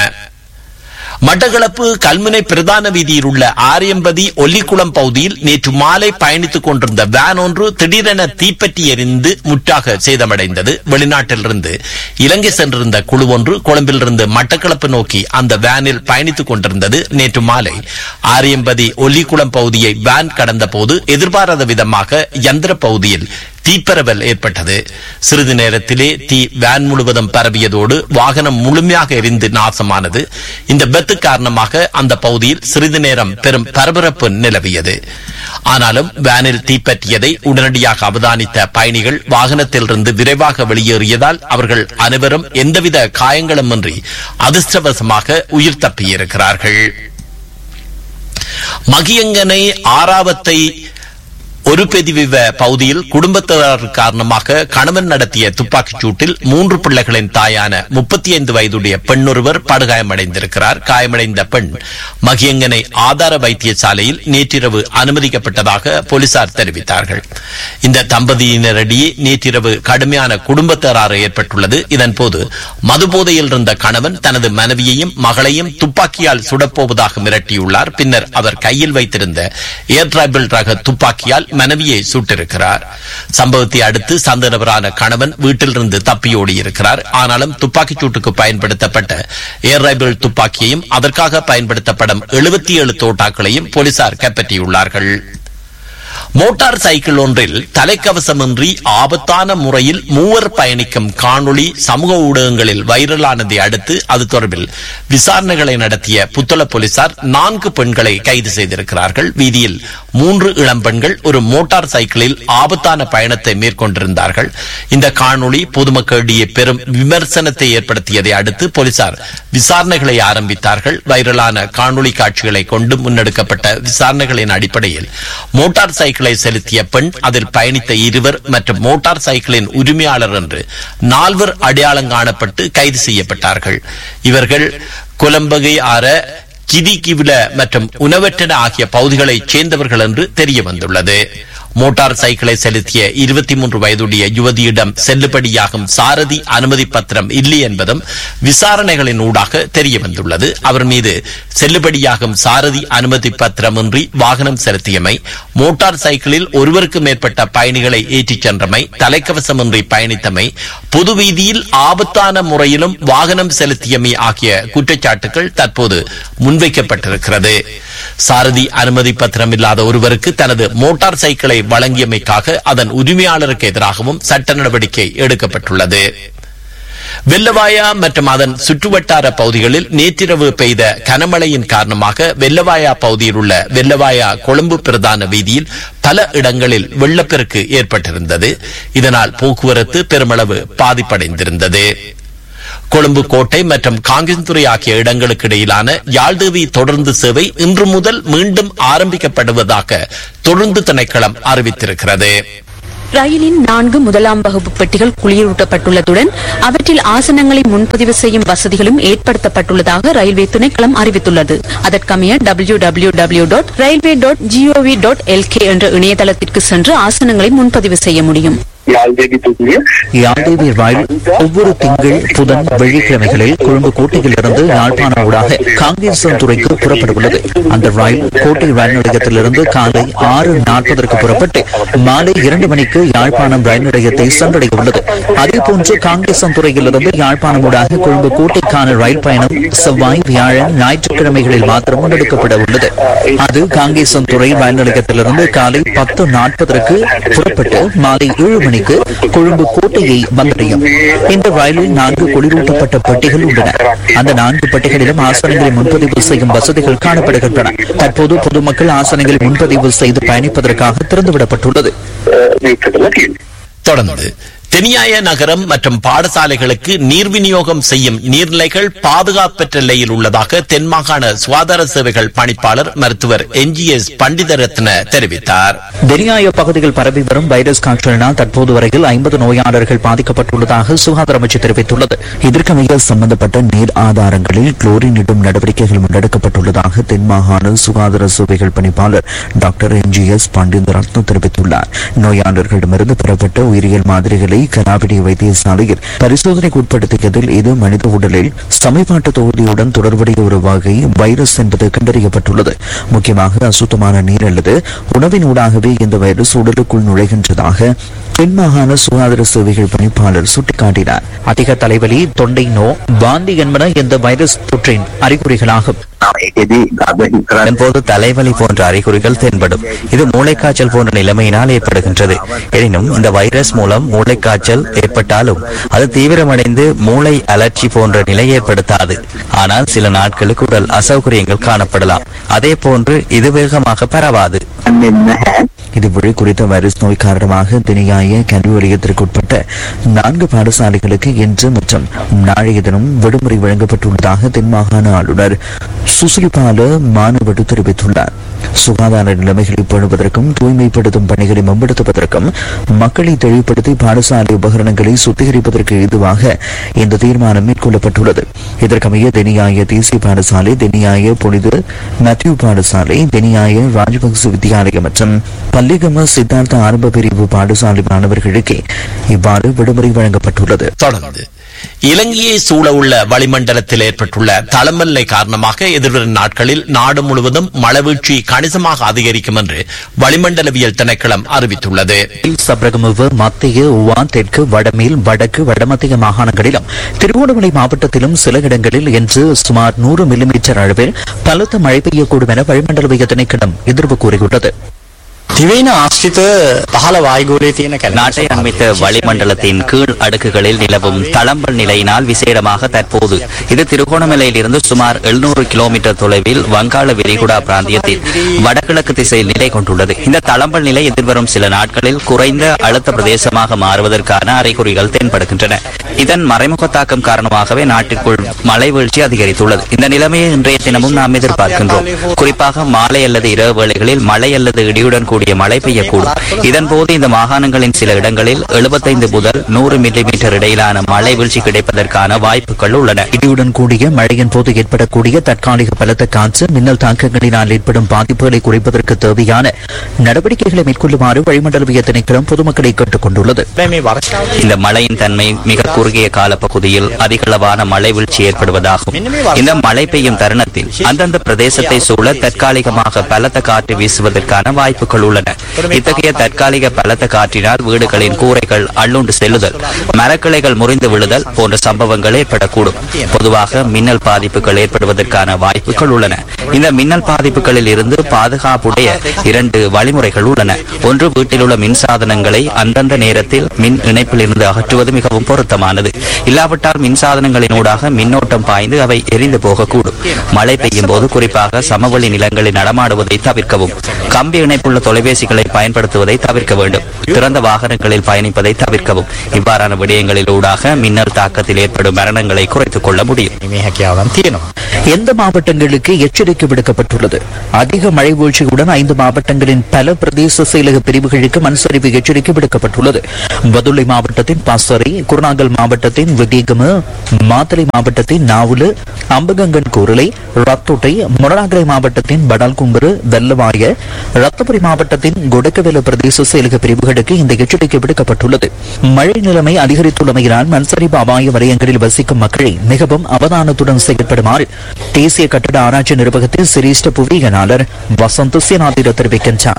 மட்டக்களப்பு கல்முனை பிரதான வீதியில் உள்ள ஆரியம்பதி ஒல்லிக்குளம் பகுதியில் நேற்று மாலை பயணித்துக் கொண்டிருந்த வேன் ஒன்று திடீரென தீப்பற்றி எரிந்து முற்றாக சேதமடைந்தது. வெளிநாட்டிலிருந்து இலங்கை சென்றிருந்த குழு ஒன்று கொழும்பிலிருந்து மட்டக்களப்பு நோக்கி அந்த வேனில் பயணித்துக் கொண்டிருந்தது. நேற்று மாலை ஆரியம்பதி ஒல்லிக்குளம் பகுதியை வேன் கடந்த போது எதிர்பாராத விதமாக யந்திர பகுதியில் தீப்பரவல் ஏற்பட்டது. சிறிது நேரத்திலே தீ வேன் முழுவதும் பரவியதோடு வாகனம் முழுமையாக எரிந்து நாசமானது. இந்த விபத்து காரணமாக அந்த பகுதியில் சிறிது நேரம் பெரும் பரபரப்பு நிலவியது. ஆனாலும் வேனில் தீப்பற்றியதை உடனடியாக அவதானித்த பயணிகள் வாகனத்திலிருந்து விரைவாக வெளியேறியதால் அவர்கள் அனைவரும் எந்தவித காயங்களுமின்றி அதிர்ஷ்டவசமாக உயிர் தப்பியிருக்கிறார்கள். மகியங்கனை ஆறாவத்தை ஒரு பெதிவிவ பகுதியில் குடும்பத்தினர் காரணமாக கணவன் நடத்திய துப்பாக்கிச் சூட்டில் மூன்று பிள்ளைகளின் தாயான முப்பத்தி ஐந்து வயதுடைய பெண்ணொருவர் படுகாயமடைந்திருக்கிறார். காயமடைந்த பெண் மகியங்கனை ஆதார வைத்தியசாலையில் நேற்றிரவு அனுமதிக்கப்பட்டதாக போலீசார் தெரிவித்தார்கள். இந்த தம்பதியினரிடையே நேற்றிரவு கடுமையான குடும்ப தகராறு ஏற்பட்டுள்ளது. இதன்போது மதுபோதையில் இருந்த கணவன் தனது மனைவியையும் மகளையும் துப்பாக்கியால் சுடப்போவதாக மிரட்டியுள்ளார். பின்னர் அவர் கையில் வைத்திருந்த ஏர் டிரைபிள் ரக துப்பாக்கியால் மனைவியை சுட்டிருக்கிறார். சம்பவத்தை அடுத்து சந்த நபரான கணவன் வீட்டிலிருந்து தப்பியோடி இருக்கிறார். ஆனாலும் துப்பாக்கிச் சூட்டுக்கு பயன்படுத்தப்பட்ட ஏர் ரைபிள் துப்பாக்கியையும் அதற்காக பயன்படுத்தப்படும் எழுபத்தி ஏழு தோட்டாக்களையும் போலீசார் கைப்பற்றியுள்ளார்கள். மோட்டார் சைக்கிள் ஒன்றில் தலைக்கவசமின்றி ஆபத்தான முறையில் மூவர் பயணிக்கும் காணொளி சமூக ஊடகங்களில் வைரலானதை அடுத்து அது தொடர்பில் விசாரணைகளை நடத்திய புத்தள போலீசார் நான்கு பெண்களை கைது செய்திருக்கிறார்கள். வீதியில் மூன்று இளம் பெண்கள் ஒரு மோட்டார் சைக்கிளில் ஆபத்தான பயணத்தை மேற்கொண்டிருந்தார்கள். இந்த காணொளி பொதுமக்களிடையே பெரும் விமர்சனத்தை ஏற்படுத்தியதை அடுத்து போலீசார் விசாரணைகளை ஆரம்பித்தார்கள். வைரலான காணொளி காட்சிகளை கொண்டு முன்னெடுக்கப்பட்ட விசாரணைகளின் அடிப்படையில் மோட்டார் சைக்கிளை செலுத்திய பெண், அதில் பயணித்த இருவர் மற்றும் மோட்டார் சைக்கிளின் உரிமையாளர் என்று நால்வர் அடையாளம் காணப்பட்டு கைது செய்யப்பட்டார்கள். இவர்கள் கொலம்பகை ஆற கிதிகிவில மற்றும் உணவற்றன ஆகிய பகுதிகளைச் சேர்ந்தவர்கள் என்று தெரிய வந்துள்ளது. மோட்டார் சைக்கிளை செலுத்திய இருபத்தி மூன்று வயதுடைய யுவதியிடம் செல்லுபடியாகும் சாரதி அனுமதி பத்திரம் இல்லை என்பதும் விசாரணைகளின் ஊடாக தெரிய வந்துள்ளது. அவர் மீது செல்லுபடியாகும் சாரதி அனுமதி பத்திரமின்றி வாகனம் செலுத்தியமை, மோட்டார் சைக்கிளில் ஒருவருக்கு மேற்பட்ட பயணிகளை ஏற்றிச் சென்றமை, தலைக்கவசமின்றி பயணித்தமை, பொது வீதியில் ஆபத்தான முறையிலும் வாகனம் செலுத்தியமை ஆகிய குற்றச்சாட்டுகள் தற்போது முன்வைக்கப்பட்டிருக்கிறது. சாரதி அனுமதி பத்திரம் இல்லாத ஒருவருக்கு தனது மோட்டார் சைக்கிளை வழங்கியமைக்காக அதன் உரிமையாளருக்கு எதிராகவும் சட்ட நடவடிக்கை எடுக்கப்பட்டுள்ளது. வெள்ளவாயா மற்றும் அதன் சுற்றுவட்டார பகுதிகளில் நேற்றிரவு பெய்த கனமழையின் காரணமாக வெள்ளவாயா பகுதியில் உள்ள வெள்ளவாயா கொழும்பு பிரதான வீதியில் பல இடங்களில் வெள்ளப்பெருக்கு ஏற்பட்டிருந்தது. இதனால் போக்குவரத்து பெருமளவு பாதிப்படைந்திருந்தது. கொழும்பு கோட்டை மற்றும் காங்கேசன்துறை ஆகிய இடங்களுக்கு இடையிலான யாழ்தேவி தொடர்ந்து சேவை இன்று முதல் மீண்டும் ஆரம்பிக்கப்படுவதாக தொடர்ந்து திணைக்களம் அறிவித்திருக்கிறது. ரயிலின் நான்கு முதலாம் வகுப்பு பெட்டிகள் குளிரூட்டப்பட்டுள்ளதுடன் அவற்றில் ஆசனங்களை முன்பதிவு செய்யும் வசதிகளும் ஏற்படுத்தப்பட்டுள்ளதாக ரயில்வே திணைக்களம் அறிவித்துள்ளது. அதற்கமைய W W W dot railway dot gov dot LK என்ற இணையதளத்திற்கு சென்று ஆசனங்களை முன்பதிவு செய்ய முடியும். யாழ்தேவி ரயில் ஒவ்வொரு திங்கள் புதன் வெள்ளிக்கிழமைகளில் கொழும்பு கோட்டையிலிருந்து யாழ்ப்பாணம் ஊடாக காங்கேசன்துறைக்கு புறப்படவுள்ளது. அந்த ரயில் கோட்டை ரயில் நிலையத்திலிருந்து காலை ஆறு நாற்பதற்கு புறப்பட்டு மாலை இரண்டு மணிக்கு யாழ்ப்பாணம் ரயில் நிலையத்தை சென்றடைய உள்ளது. அதேபோன்று காங்கேசன்துறையிலிருந்து யாழ்ப்பாணம் ஊடாக கொழும்பு கோட்டைக்கான ரயில் பயணம் செவ்வாய், வியாழன், ஞாயிற்றுக்கிழமைகளில் மாத்திரம் முன்னெடுக்கப்பட உள்ளது. அது காங்கேசன்துறை ரயில் நிலையத்திலிருந்து காலை பத்து நாற்பதற்கு புறப்பட்டு மாலை ஏழு மணிக்கு கொழும்பு கோட்டையை வந்தடையும். இந்த ரயிலில் நான்கு குளிரூட்டப்பட்ட பெட்டிகள் உள்ளன. அந்த நான்கு பெட்டிகளிலும் ஆசனங்களை முன்பதிவு செய்யும் வசதிகள் காணப்படுகின்றன. தற்போது பொதுமக்கள் ஆசனங்களை முன்பதிவு செய்து பயணிப்பதற்காக திறந்துவிடப்பட்டுள்ளது. தொடர்ந்து தெனியாய நகரம் மற்றும் பாடசாலைகளுக்கு நீர் விநியோகம் செய்யும் நீர்நிலைகள் பாதுகாப்பற்ற நிலையில் உள்ளதாக தென்மாகாண சுகாதார சேவைகள் பணிப்பாளர் மருத்துவர் என் ஜி எஸ் பண்டிதரத்ன தெரிவித்தார். தெனியாய பகுதியில் பரவி வரும் வைரஸ் காய்ச்சலினால் தற்போது வரையில் ஐம்பது நோயாளர்கள் பாதிக்கப்பட்டுள்ளதாக சுகாதார அமைச்சு தெரிவித்துள்ளது. இதற்கமைய சம்பந்தப்பட்ட நீர் ஆதாரங்களில் குளோரின் இடும் நடவடிக்கைகள் முன்னெடுக்கப்பட்டுள்ளதாக தென்மாகாண சுகாதார சேவைகள் பணிப்பாளர் டாக்டர் என் ஜி எஸ் பண்டிதரத்ன தெரிவித்துள்ளார். நோயாளர்களிடமிருந்து பெறப்பட்ட உயிரியல் மாதிரிகளை கனாபிடி வைத்தியசாலையில் பரிசோதனைக்கு உட்படுத்தியதில் இது மனித உடலில் சமீபாட்டு தொகுதியுடன் தொடர்புடைய ஒரு வகை வைரஸ் என்பது கண்டறியப்பட்டுள்ளது. முக்கியமாக அசுத்தமான நீர் அல்லது உணவின் ஊடாகவே இந்த வைரஸ் உடலுக்குள் நுழைகின்றதாக தென்மாகாண சுகாதார சேவைகள் பணிப்பாளர் சுட்டிக்காட்டினார். அதிக தலைவலி, தொண்டை நோ, வாந்தி என்பன இந்த வைரஸ் தொற்றின் அறிகுறிகளாகும். போது தலைவலி போன்ற அறிகுறிகள் தென்படும். இது மூளைக்காய்ச்சல் போன்ற நிலைமையினால் ஏற்படுகின்றது. எனினும் இந்த வைரஸ் மூலம் மூளைக்காய்ச்சல் ஏற்பட்டாலும் அது தீவிரமடைந்து மூளை அலர்ச்சி போன்ற நிலை ஏற்படுத்தாது. ஆனால் சில நாட்களுக்கு உடல் அசௌகரியங்கள் காணப்படலாம். அதே போன்று இது வேகமாக பரவாது. இதுவழி குறித்த வைரஸ் நோய் காரணமாக தினியாய கல்வி வலயத்திற்கு உட்பட்ட நான்கு பாடசாலைகளுக்கு இன்று மற்றும் நாளைய தினம் விடுமுறை வழங்கப்பட்டுள்ளதாக தென்மாகாண ஆளுநர் சுசிலிபால மானவடு தெரிவித்துள்ளார். சுகாதார நிலைமைகளை பேணுவதற்கும் தூய்மைப்படுத்தும் பணிகளை மேம்படுத்துவதற்கும் மக்களை தெளிவுபடுத்தி பாடசாலை உபகரணங்களை சுத்திகரிப்பதற்கு ஏதுவாக இந்த தீர்மானம் மேற்கொள்ளப்பட்டுள்ளது. இதற்கமைய தெனியாய தேசிய பாடசாலை, தெனியாய புனித மேத்யூ பாடசாலை, தெனியாய ராஜபக்ச வித்தியாலயம் மற்றும் பள்ளிகம சித்தார்த்த ஆரம்ப பிரிவு பாடசாலை மாணவர்களுக்கு இவ்வாறு விடுமுறை வழங்கப்பட்டுள்ளது. தொடர்ந்து இலங்கையை சூழ உள்ள வளிமண்டலத்தில் ஏற்பட்டுள்ள தளமல்லை காரணமாக எதிர்வரும் நாட்களில் நாடு முழுவதும் மழைவீழ்ச்சி கணிசமாக அதிகரிக்கும் என்று வளிமண்டலவியல் திணைக்களம் அறிவித்துள்ளது. சப்ரகமுவ, மத்திய, உவா, தெற்கு, வடமேல், வடக்கு, வடமத்திய மாகாணங்களிலும் திருகோணமலை மாவட்டத்திலும் சில இடங்களில் இன்று சுமார் நூறு மில்லிமீட்டர் அளவில் பலத்த மழை பெய்யக்கூடும் என வளிமண்டலவியல் திணைக்களம் எதிர்ப்பு கூறியுள்ளது. நாட்டை அண்மித்த வளிமண்டலத்தின் கீழ் அடுக்குகளில் நிலவும் தளம்பல் நிலையினால் விசேடமாக தற்போது இது திருகோணமலையில் இருந்து சுமார் எழுநூறு கிலோமீட்டர் தொலைவில் வங்காள விரிகுடா பிராந்தியத்தில் வடகிழக்கு திசையில் நிலை கொண்டுள்ளது. இந்த தளம்பல் நிலை எதிர்வரும் சில நாட்களில் குறைந்த அழுத்த பிரதேசமாக மாறுவதற்கான அறிகுறிகள் தென்படுகின்றன. இதன் மறைமுக தாக்கம் காரணமாகவே நாட்டிற்குள் மழை வீழ்ச்சி அதிகரித்துள்ளது. இந்த நிலைமையை இன்றைய தினமும் நாம் எதிர்பார்க்கின்றோம். குறிப்பாக மாலை அல்லது இரவு வேளைகளில் மழை அல்லது இடியுடன் கூடிய மழை பெய்யக்கூடும். இதன்போது இந்த மாகாணங்களின் சில இடங்களில் எழுபத்தைந்து முதல் நூறு மில்லிமீட்டர் இடையிலான மழை வீழ்ச்சி கிடைப்பதற்கான வாய்ப்புகள் உள்ளன. இடியுடன் கூடிய மழையின் போது ஏற்படக்கூடிய தற்காலிக பலத்த காற்று, மின்னல் தாக்கங்களினால் ஏற்படும் பாதிப்புகளை குறைப்பதற்கு தேவையான நடவடிக்கைகளை மேற்கொள்ளுமாறு வளிமண்டலவியல் திணைக்களம் பொதுமக்களை கேட்டுக் கொண்டுள்ளது. இந்த மழையின் தன்மை மிக குறுகிய கால பகுதியில் அதிகளவான மழை வீழ்ச்சி ஏற்படுவதாகும். இந்த மழை பெய்யும் தருணத்தில் அந்தந்த பிரதேசத்தை சூழ தற்காலிகமாக பலத்த காற்று வீசுவதற்கான வாய்ப்புகள் உள்ளன. இத்தகைய தற்காலிக பலத்த காற்றினால் வீடுகளின் கூரைகள் அள்ளுண்டு செல்லுதல், மரக்கிளைகள் முறிந்து விழுதல் போன்ற சம்பவங்கள் ஏற்படக்கூடும். பொதுவாக மின்னல் பாதிப்புகள் ஏற்படுவதற்கான வாய்ப்புகள் உள்ளன. இந்த மின்னல் பாதிப்புகளில் இருந்து பாதுகாப்புடைய இரண்டு வழிமுறைகள் உள்ளன. ஒன்று, வீட்டில் உள்ள மின் சாதனங்களை அந்தந்த நேரத்தில் மின் இணைப்பில் இருந்து அகற்றுவது மிகவும் பொருத்தமானது. இல்லாவிட்டால் மின் சாதனங்களினூடாக மின்னோட்டம் பாய்ந்து அவை எரிந்து போகக்கூடும். மழை பெய்யும் போது குறிப்பாக சமவெளி நிலங்களில் நடமாடுவதை தவிர்க்கவும். கம்பி இணைப்புள்ள தொலைபேசிகளை பயன்படுத்துவதை தவிர்க்க வேண்டும். திறந்த வாகனங்களில் பயணிப்பதை தவிர்க்கவும். இவ்வாறான விடயங்களில் ஊடாக மின்னல் தாக்கத்தில் ஏற்படும் மரணங்களை குறைத்துக் கொள்ள முடியும். எந்த மாவட்டங்களுக்கு எச்சரிக்கை விடுக்கப்பட்டுள்ளது? அதிக மழை வீழ்ச்சியுடன் ஐந்து மாவட்டங்களின் பல பிரதேச செயலக பிரிவுகளுக்கு மண்சரிவு எச்சரிக்கை விடுக்கப்பட்டுள்ளது. பதுளை மாவட்டத்தின் பாசறை, குருநாகல் மாவட்டத்தின் விதேகம, மாத்தளை மாவட்டத்தின் நாவுல, அம்பகங்கன் கூரலை, ரத்தோட்டை, மொனராகரை மாவட்டத்தின் படால்கும்பரு, வெள்ளவாய, ரத்தபுரி மாவட்டத்தின் கொடக்கவேல பிரதேச செயலக பிரிவுகளுக்கு இந்த எச்சரிக்கை விடுக்கப்பட்டுள்ளது. மழை நிலைமை அதிகரித்துள்ளமையினால் மண்சரிவு அபாய வலயங்களில் வசிக்கும் மக்களை மிகவும் அவதானத்துடன் செயல்படுமாறு தேசிய கட்டட ஆராய்ச்சி நிர்வாகத்தின் சிரேஷ்ட புவியியலாளர் வசந்த் சேனாதிர தெரிவிக்கின்றார்.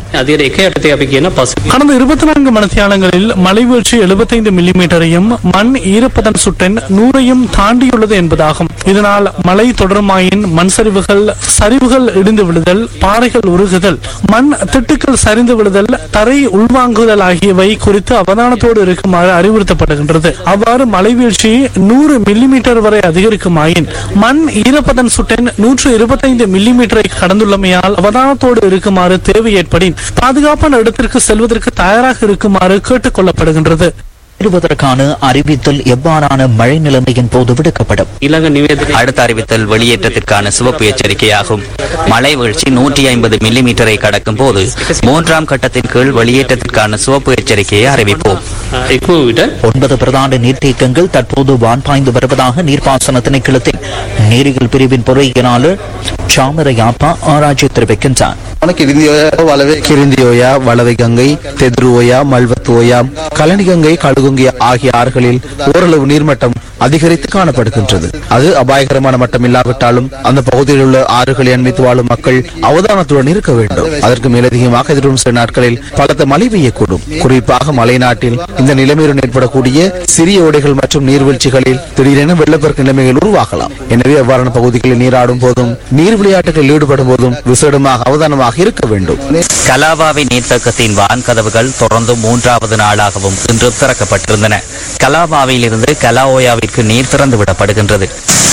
கடந்த இருபத்தி நான்கு மணித்தியாலங்களில் மழை வீழ்ச்சி எழுபத்தைந்து மில்லிமீட்டரையும் மண் ஈரப்பதன் சுட்டன் நூறையும் தாண்டியுள்ளது என்பதாகும். இதனால் மழை தொடருமாயின் மண் சரிவுகள், சரிவுகள் இடிந்து விழுதல், பாறைகள் உருகுதல், மண் திட்டுக்கள் சரிந்து விழுதல், தரை உள்வாங்குதல் ஆகியவை குறித்து அவதானத்தோடு இருக்குமாறு அறிவுறுத்தப்படுகின்றது. அவ்வாறு மழை வீழ்ச்சி நூறு மில்லிமீட்டர் வரை அதிகரிக்குமாயின் மண் ஈரப்பதன் சுட்டன் நூற்று இருபத்தைந்து மில்லிமீட்டரை கடந்துள்ளமையால் அவதானத்தோடு இருக்குமாறு தேவை ஏற்படின் பாதுகாப்பான இடத்திற்கு செல்வதற்கு தயாராக இருக்குமாறு கேட்டுக் கொள்ளப்படுகின்றது. இருவதற்கான அறிவித்தல் எவ்வாறான மழை நிலைமையின் போது விடுக்கப்படும்? அடுத்த அறிவித்தல் வெளியேற்றத்திற்கான சிவப்பு எச்சரிக்கையாகும். மழை வீழ்ச்சி நூற்றி ஐம்பது மில்லிமீட்டரை கடக்கும் போது மூன்றாம் கட்டத்தின் கீழ் வெளியேற்றத்திற்கான சிவப்பு எச்சரிக்கையை அறிவிப்போம். ஒன்பது பிரதான நீர்த்தேக்கங்கள் தற்போது வான் பாய்ந்து வருவதாக நீர்ப்பாசன திணைக்களத்தின் நீரியல் பிரிவின் பொறியியலாளர் சாமரையாப்பா ஆராய்ச்சி தெரிவிக்கின்றார். கிரிந்தியோயா, வளவை கங்கை, தெதுருவோயா, மல்வத்துவோயா, கலனி கங்கை, கடுகுங்கை ஆகிய ஆறுகளில் ஓரளவு நீர்மட்டம் அதிகரித்து காணப்படுகின்றது. அது அபாயகரமான மட்டம் இல்லாவிட்டாலும் அந்த பகுதியில் உள்ள ஆறுகளை அண்மித்து வாழும் மக்கள் அவதானத்துடன் இருக்க வேண்டும். அதற்கு மேலதிகமாக எதிர்வரும் சில நாட்களில் பலத்த மழை பெய்யக்கூடும். குறிப்பாக மலை நாட்டில் இந்த நிலைமையுடன் ஏற்படக்கூடிய சிறிய ஓடைகள் மற்றும் நீர்வீழ்ச்சிகளில் திடீரென வெள்ளப்பெருக்கு நிலைமைகள் உருவாகலாம். எனவே அவ்வாறான பகுதிகளில் நீராடும் போதும் நீர் விளையாட்டுகளில் ஈடுபடும் போதும் விசேடமாக அவதானமாக இருக்க வேண்டும். கலாவாவி நீர்த்தக்கத்தின் வான் கதவுகள் தொடர்ந்து மூன்றாவது நாளாகவும் இன்று திறக்கப்பட்டிருந்தன. கலாவாவியில் இருந்து கலாஓயாவிற்கு நீர் திறந்து விடப்படுகின்றது.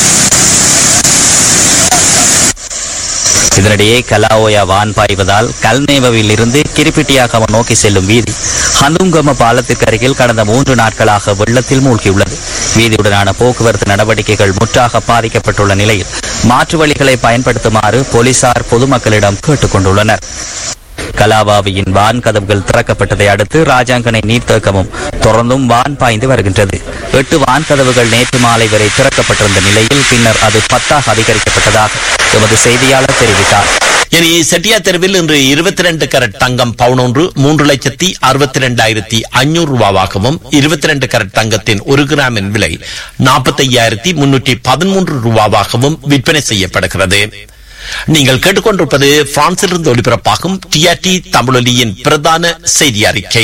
இதனிடையே கலாஓயா வான் பாய்வதால் கல்நேவில் இருந்து கிரிப்பிட்டியாக நோக்கி செல்லும் வீதி ஹந்துங்கம பாலத்திற்கு அருகில் கடந்த மூன்று நாட்களாக வெள்ளத்தில் மூழ்கியுள்ளது. வீதியுடனான போக்குவரத்து நடவடிக்கைகள் முற்றாக பாதிக்கப்பட்டுள்ள நிலையில் மாற்று வழிகளை பயன்படுத்துமாறு போலீசார் பொதுமக்களிடம் கேட்டுக் கொண்டுள்ளனர். கலாவாவியின் வான் கதவுகள் திறக்கப்பட்டதை அடுத்து ராஜாங்கனை நீர்த்தேக்கமும் தொடர்ந்தும் வான் பாய்ந்து வருகின்றது. எட்டு வான் கதவுகள் நேற்று மாலை வரை திறக்கப்பட்டிருந்த நிலையில் பின்னர் அது பத்தாக அதிகரிக்கப்பட்டதாக எமது செய்தியாளர் தெரிவித்தார். இனி செட்டியா தெருவில் இன்று இருபத்தி ரெண்டு கரட் தங்கம் பவுன் ஒன்று மூன்று லட்சத்தி அறுபத்தி இரண்டாயிரத்தி ஐநூறு ரூபாவாகவும், இருபத்தி ரெண்டு கரட் தங்கத்தின் ஒரு கிராமின் விலை நாற்பத்தி ஐயாயிரத்தி முன்னூற்றி பதிமூன்று ரூபாவாகவும் விற்பனை செய்யப்படுகிறது. நீங்கள் கேட்டுக்கொண்டிருப்பது பிரான்சிலிருந்து ஒலிபரப்பாகும் டிஆர்டி தமிழொலியின் பிரதான செய்தி அறிக்கை.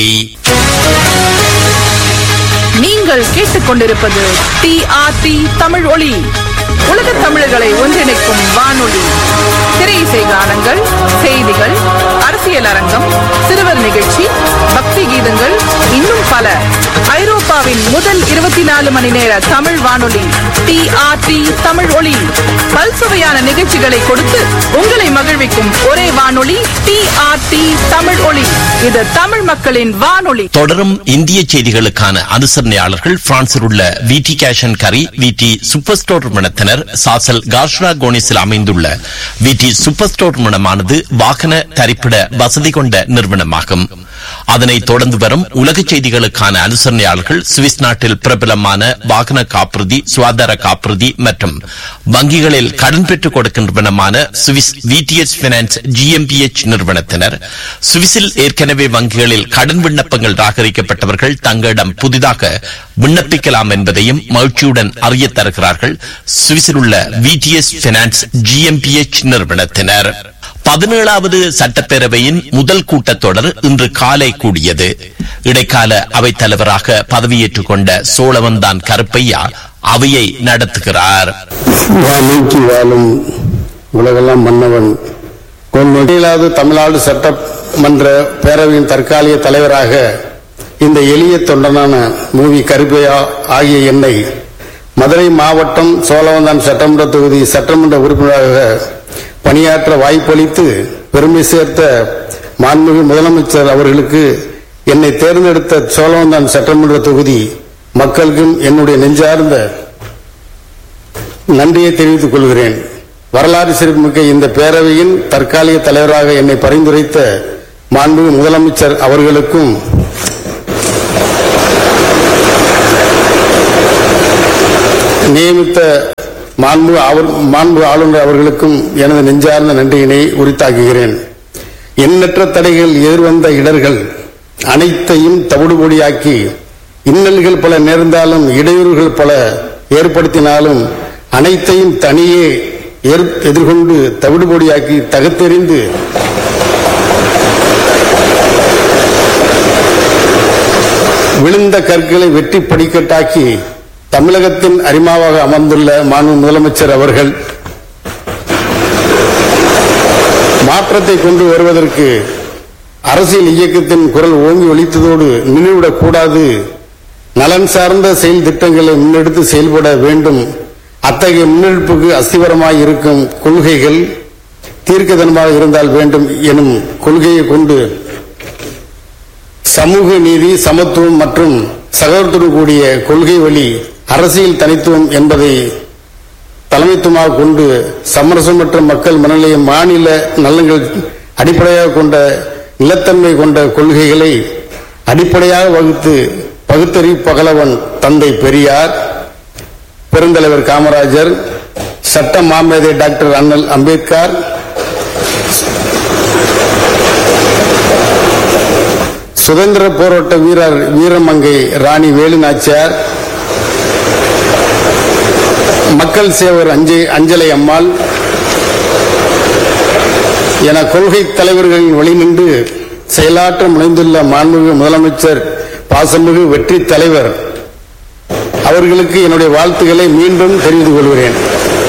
நீங்கள் கேட்டுக்கொண்டிருப்பது டிஆர்டி தமிழ் ஒலி, உலக தமிழர்களை ஒன்றிணைக்கும் வானொலி. திரை இசை கானங்கள், செய்திகள், அரசியல் அரங்கம், சிறுவர் நிகழ்ச்சி, பக்தி கீதங்கள், இன்னும் பல. ஐரோப்பாவின் முதல் இருபத்தி நாலு மணி நேர தமிழ் வானொலி டிஆர்டி தமிழ் ஒலி. பல்சுவையான நிகழ்ச்சிகளை கொடுத்து உங்களை மகிழ்விக்கும் ஒரே வானொலி டிஆர்டி தமிழ் ஒலி. இது தமிழ் மக்களின் வானொலி. தொடரும் இந்திய செய்திகளுக்கான அனுசரணையாளர்கள் பிரான்சில் உள்ள விடி கேஷ் அண்ட் கரி, விடி சூப்பர் ஸ்டோர் நிறுவனத்தினர், சாசல் கார்ஷ்ரா கோனிஸில் அமைந்துள்ள விடி சூப்பர் ஸ்டோர் நிறுவனமானது வாகன தரிப்பிட வசதி கொண்ட நிறுவனமாகும். அதனைத் தொடர்ந்து வரும் உலக செய்திகளுக்கான அனுசரணையாளர்கள் சுவிஸ் நாட்டில் பிரபலமான வாகன காப்புறுதி, சுகாதார காப்புறுதி மற்றும் வங்கிகளில் கடன் பெற்றுக் கொடுக்கின்றன சுவிஸ் விடிஎஸ் பைனான்ஸ் ஜிஎம்பிஎச் நிறுவனத்தினர். சுவிஸில் ஏற்கனவே வங்கிகளில் கடன் விண்ணப்பங்கள் ராகரிக்கப்பட்டவர்கள் தங்களிடம் புதிதாக விண்ணப்பிக்கலாம் என்பதையும் மகிழ்ச்சியுடன் அறிய தருகிறார்கள் சுவிஸில் உள்ள விடிஎஸ் பைனான்ஸ் ஜிஎம்பிஎச் நிறுவனத்தினர். பதினேழாவது சட்டப்பேரவையின் முதல் கூட்டத்தொடர் இன்று காலை கூடியது. இடைக்கால அவைத் தலைவராக பதவியேற்றுக் கொண்ட சோழவந்தான் கருப்பையா அவையை நடத்துகிறார். வாழும் உலகெல்லாம் மன்னவன் கொன்னிலாது தமிழ்நாடு சட்டமன்ற பேரவையின் தற்காலிக தலைவராக இந்த எளிய தொண்டனான மூவி கருப்பையா ஆகிய என்னை மதுரை மாவட்டம் சோழவந்தான் சட்டமன்ற தொகுதி சட்டமன்ற உறுப்பினராக பணியாற்ற வாய்ப்பளித்து பெருமை சேர்த்த மாண்புமிகு முதலமைச்சர் அவர்களுக்கு என்னை தேர்ந்தெடுத்த சோழவந்தான் சட்டமன்ற தொகுதி மக்களுக்கும் என்னுடைய நெஞ்சார்ந்த நன்றியை தெரிவித்துக் கொள்கிறேன். வரலாறு சிறப்புமிக்க இந்த பேரவையின் தற்காலிக தலைவராக என்னை பரிந்துரைத்த மாண்புமிகு முதலமைச்சர் அவர்களுக்கும் நியமித்த மாண்பு மாண்பு ஆளுநர் அவர்களுக்கும் எனது நெஞ்சார்ந்த நன்றியினை உரித்தாக்குகிறேன். எண்ணற்ற தடைகள் எதிர்வந்த இடர்கள் அனைத்தையும் தவிடுபொடியாக்கி இன்னல்கள் பல நேர்ந்தாலும் இடையூறுகள் பல ஏற்படுத்தினாலும் அனைத்தையும் தனியே எதிர்கொண்டு தவிடுபொடியாக்கி தகத்தெறிந்து விழுந்த கற்களை வெற்றி படிக்கட்டாக்கி தமிழகத்தின் அரிமாவாக அமர்ந்துள்ள மாண்பு முதலமைச்சர் அவர்கள் மாற்றத்தை கொண்டு வருவதற்கு அரசியல் இயக்கத்தின் குரல் ஓங்கி ஒலித்ததோடு நின்றுவிடக் கூடாது, நலன் சார்ந்த செயல் திட்டங்களை முன்னெடுத்து செயல்பட வேண்டும். அத்தகைய முன்னெடுப்புக்கு அஸ்திவரமாய் இருக்கும் கொள்கைகள் தீர்க்கதனமாக இருந்தால் வேண்டும் எனும் கொள்கையை கொண்டு சமூக நீதி, சமத்துவம் மற்றும் சகோதரத்துடன் கூடிய கொள்கை வழி அரசியல் தனித்துவம் என்பதை தலைமைத்துவமாக கொண்டு சமரசமற்ற மக்கள் மனநிலைய மாநில நலன்கள் அடிப்படையாக கொண்ட நிலத்தன்மை கொண்ட கொள்கைகளை அடிப்படையாக வகுத்து பகுத்தறிவு பகலவன் தந்தை பெரியார், பெருந்தலைவர் காமராஜர், சட்ட மாமேதை டாக்டர் அண்ணல் அம்பேத்கர், சுதந்திர போராட்ட வீரர் வீரமங்கை ராணி வேலு நாச்சியார், மக்கள் சேவர் அஞ்சலை அம்மாள் என கொள்கை தலைவர்களின் வழி நின்று செயலாற்ற முனைந்துள்ள மாண்புமிகு முதலமைச்சர் பாசமிகு வெற்றி தலைவர் அவர்களுக்கு என்னுடைய வாழ்த்துக்களை மீண்டும் தெரிவித்துக் கொள்கிறேன்.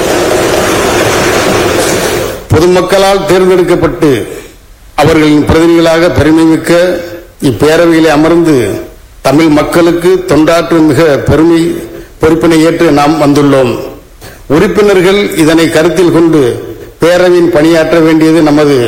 பொதுமக்களால் தேர்ந்தெடுக்கப்பட்டு அவர்களின் பிரதிநிதிகளாக பெருமைமிக்க இப்பேரவையிலே அமர்ந்து தமிழ் மக்களுக்கு தொண்டாற்றும் மிக பெருமை பொறுப்பினை ஏற்று நாம் வந்துள்ளோம். உறுப்பினர்கள் இதனை கருத்தில் கொண்டு பேரவையின் பணியாற்ற வேண்டியது நமது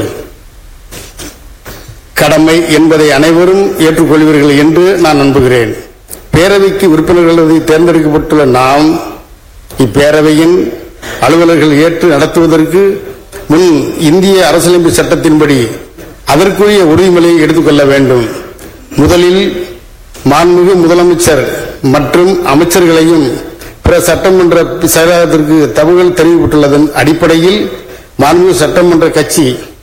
கடமை என்பதை அனைவரும் ஏற்றுக்கொள்வீர்கள் என்று நான் நம்புகிறேன். பேரவைக்கு உறுப்பினர்களது தேர்ந்தெடுக்கப்பட்டுள்ள நாம் இப்பேரவையின் அலுவலர்கள் ஏற்று நடத்துவதற்கு முன் இந்திய அரசியலமைப்பு சட்டத்தின்படி அதற்குரிய உறுதிமொழியை எடுத்துக்கொள்ள வேண்டும். முதலில் மாண்புமிகு முதலமைச்சர் மற்றும் அமைச்சர்களையும் பிற சட்டமன்ற செயலாளத்திற்கு தகவல் தெரிவிக்கப்பட்டுள்ளதன் அடிப்படையில் மாண்புமிகு சட்டமன்ற கட்சி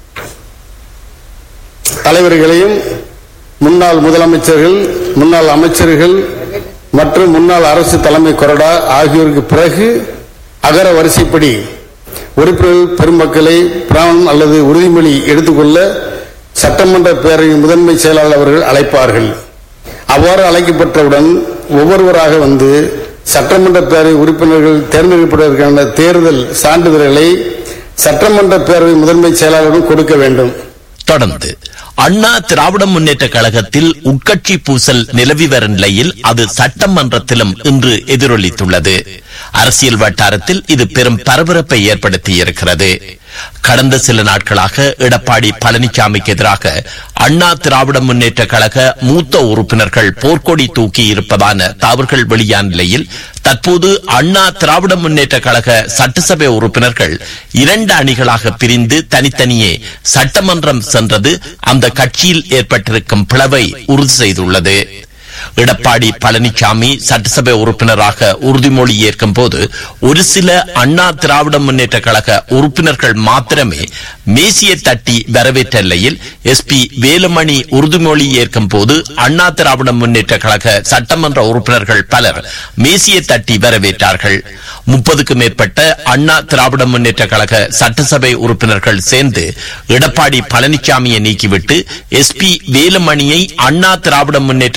தலைவர்களையும் முன்னாள் முதலமைச்சர்கள், முன்னாள் அமைச்சர்கள் மற்றும் முன்னாள் அரசு தலைமை கொறடா ஆகியோருக்கு பிறகு அகர வரிசைப்படி உறுப்பினர்கள் பெருமக்களை பிராணம் அல்லது உறுதிமொழி எடுத்துக்கொள்ள சட்டமன்ற பேரவை முதன்மை செயலாளர் அவர்கள் அழைப்பார்கள். அவ்வாறு அழைக்கப்பட்டவுடன் ஒவ்வொருவராக வந்து சட்டமன்ற பேரவை உறுப்பினர்கள் தேர்ந்தெடுப்பதற்கான தேர்தல் சான்றிதழ்களை சட்டமன்ற பேரவை முதன்மை செயலாளரிடம் கொடுக்க வேண்டும். தொடர்ந்து அண்ணா திராவிட முன்னேற்ற கழகத்தில் உட்கட்சி பூசல் நிலவி வரும் நிலையில் அது சட்டமன்றத்திலும் இன்று எதிரொலித்துள்ளது. அரசியல் வட்டாரத்தில் இது பெரும் பரபரப்பை ஏற்படுத்தியிருக்கிறது. கடந்த சில நாட்களாக எடப்பாடி பழனிசாமிக்கு எதிராக அண்ணா திராவிட முன்னேற்ற கழக மூத்த உறுப்பினர்கள் போர்க்கொடி தூக்கி இருப்பதான தவறுகள் வெளியான நிலையில் தற்போது அண்ணா திராவிட முன்னேற்ற கழக சட்டசபை உறுப்பினர்கள் இரண்டு அணிகளாக பிரிந்து தனித்தனியே சட்டமன்றம் சென்றது அந்த கட்சியில் ஏற்பட்டிருக்கும் பிளவை உறுதி செய்துள்ளது. எடப்பாடி பழனிசாமி சட்டசபை உறுப்பினராக உறுதிமொழி ஏற்கும் போது ஒரு சில அண்ணா திராவிட முன்னேற்ற கழக உறுப்பினர்கள் மாத்திரமே மேசியை தட்டி வரவேற்ற நிலையில் எஸ் பி வேலுமணி உறுதிமொழி ஏற்கும் போது அண்ணா திராவிட முன்னேற்ற கழக சட்டமன்ற உறுப்பினர்கள் பலர் மேசியை தட்டி வரவேற்றார்கள். முப்பதுக்கும் மேற்பட்ட அண்ணா திராவிட முன்னேற்ற கழக சட்டசபை உறுப்பினர்கள் சேர்ந்து எடப்பாடி பழனிசாமியை நீக்கிவிட்டு எஸ் பி வேலுமணியை அண்ணா திராவிட முன்னேற்ற கழக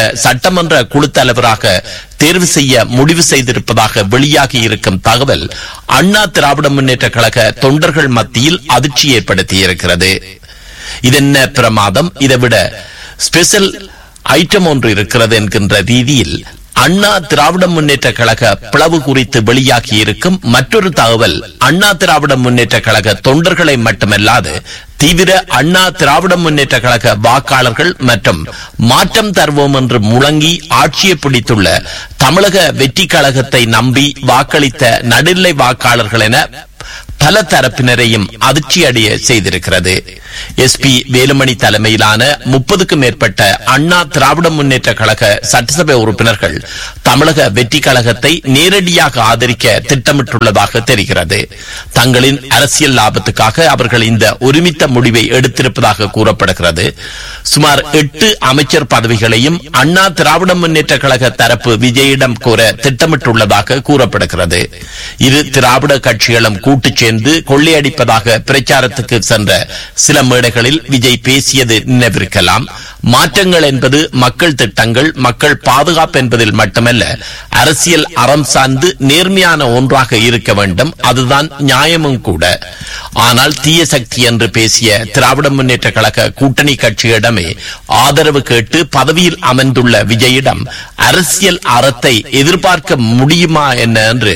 சட்டமன்ற குழு தலைவராக தேர்வு செய்ய முடிவு செய்திருப்பதாக வெளியாகி இருக்கும் தகவல் அண்ணா திராவிட முன்னேற்ற கழக தொண்டர்கள் மத்தியில் அதிர்ச்சி ஏற்படுத்தியிருக்கிறது. இதென்ன பிரமாதம், இதைவிட ஸ்பெஷல் ஐட்டம் ஒன்று இருக்கிறது என்கின்ற ரீதியில் அண்ணா திராவிட முன்னேற்ற கழக பிளவு குறித்து வெளியாகி இருக்கும் மற்றொரு தகவல் அண்ணா திராவிட முன்னேற்ற கழக தொண்டர்களை மட்டுமல்லாது தீவிர அண்ணா திராவிட முன்னேற்ற கழக வாக்காளர்கள் மற்றும் மாற்றம் தருவோம் என்று முழங்கி ஆட்சியை பிடித்துள்ள தமிழக வெற்றி கழகத்தை நம்பி வாக்களித்த நடுநிலை வாக்காளர்கள் என பல தரப்பினரையும் அதிர்ச்சி அடைய செய்திருக்கிறது. எஸ் பி வேலுமணி தலைமையிலான முப்பதுக்கும் மேற்பட்ட அண்ணா திராவிட முன்னேற்ற கழக சட்டசபை உறுப்பினர்கள் தமிழக வெற்றி கழகத்தை நேரடியாக ஆதரிக்க திட்டமிட்டுள்ளதாக தெரிகிறது. தங்களின் அரசியல் லாபத்துக்காக அவர்கள் இந்த ஒருமித்த முடிவை எடுத்திருப்பதாக கூறப்படுகிறது. சுமார் எட்டு அமைச்சர் பதவிகளையும் அண்ணா திராவிட முன்னேற்ற கழக தரப்பு விஜயிடம் கோர திட்டமிட்டுள்ளதாக கூறப்படுகிறது. இரு திராவிட கட்சிகளும் கூட்டு சேர்ந்து கொள்ளையடிப்பதாக பிரச்சாரத்துக்கு சென்ற சில மேடைகளில் விஜய் பேசியது நினைவிருக்கலாம். மாற்றங்கள் என்பது மக்கள் திட்டங்கள், மக்கள் பாதுகாப்பு என்பதில் மட்டுமல்ல, அரசியல் அறம் சார்ந்து நேர்மையான ஒன்றாக இருக்க வேண்டும், அதுதான் நியாயமும் கூட. ஆனால் தீய சக்தி என்று பேசிய திராவிட முன்னேற்ற கழக கூட்டணி கட்சியிடமே ஆதரவு கேட்டு பதவியில் அமர்ந்துள்ள விஜயிடம் அரசியல் அறத்தை எதிர்பார்க்க முடியுமா என்ன என்று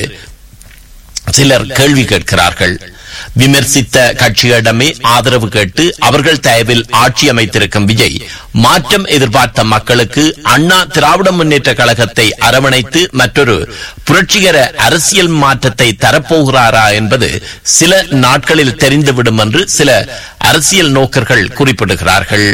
சிலர் கேள்வி கேட்கிறார்கள். விமர்சித்த கட்சியிடமே ஆதரவு கேட்டு அவர்கள் தயவில் ஆட்சி அமைத்திருக்கும் விஜய் மாற்றம் எதிர்பார்த்த மக்களுக்கு அண்ணா திராவிட முன்னேற்ற கழகத்தை அரவணைத்து மற்றொரு புரட்சிகர அரசியல் மாற்றத்தை தரப்போகிறாரா என்பது சில நாட்களில் தெரிந்துவிடும் என்று சில அரசியல் நோக்கர்கள் குறிப்பிடுகிறார்கள்.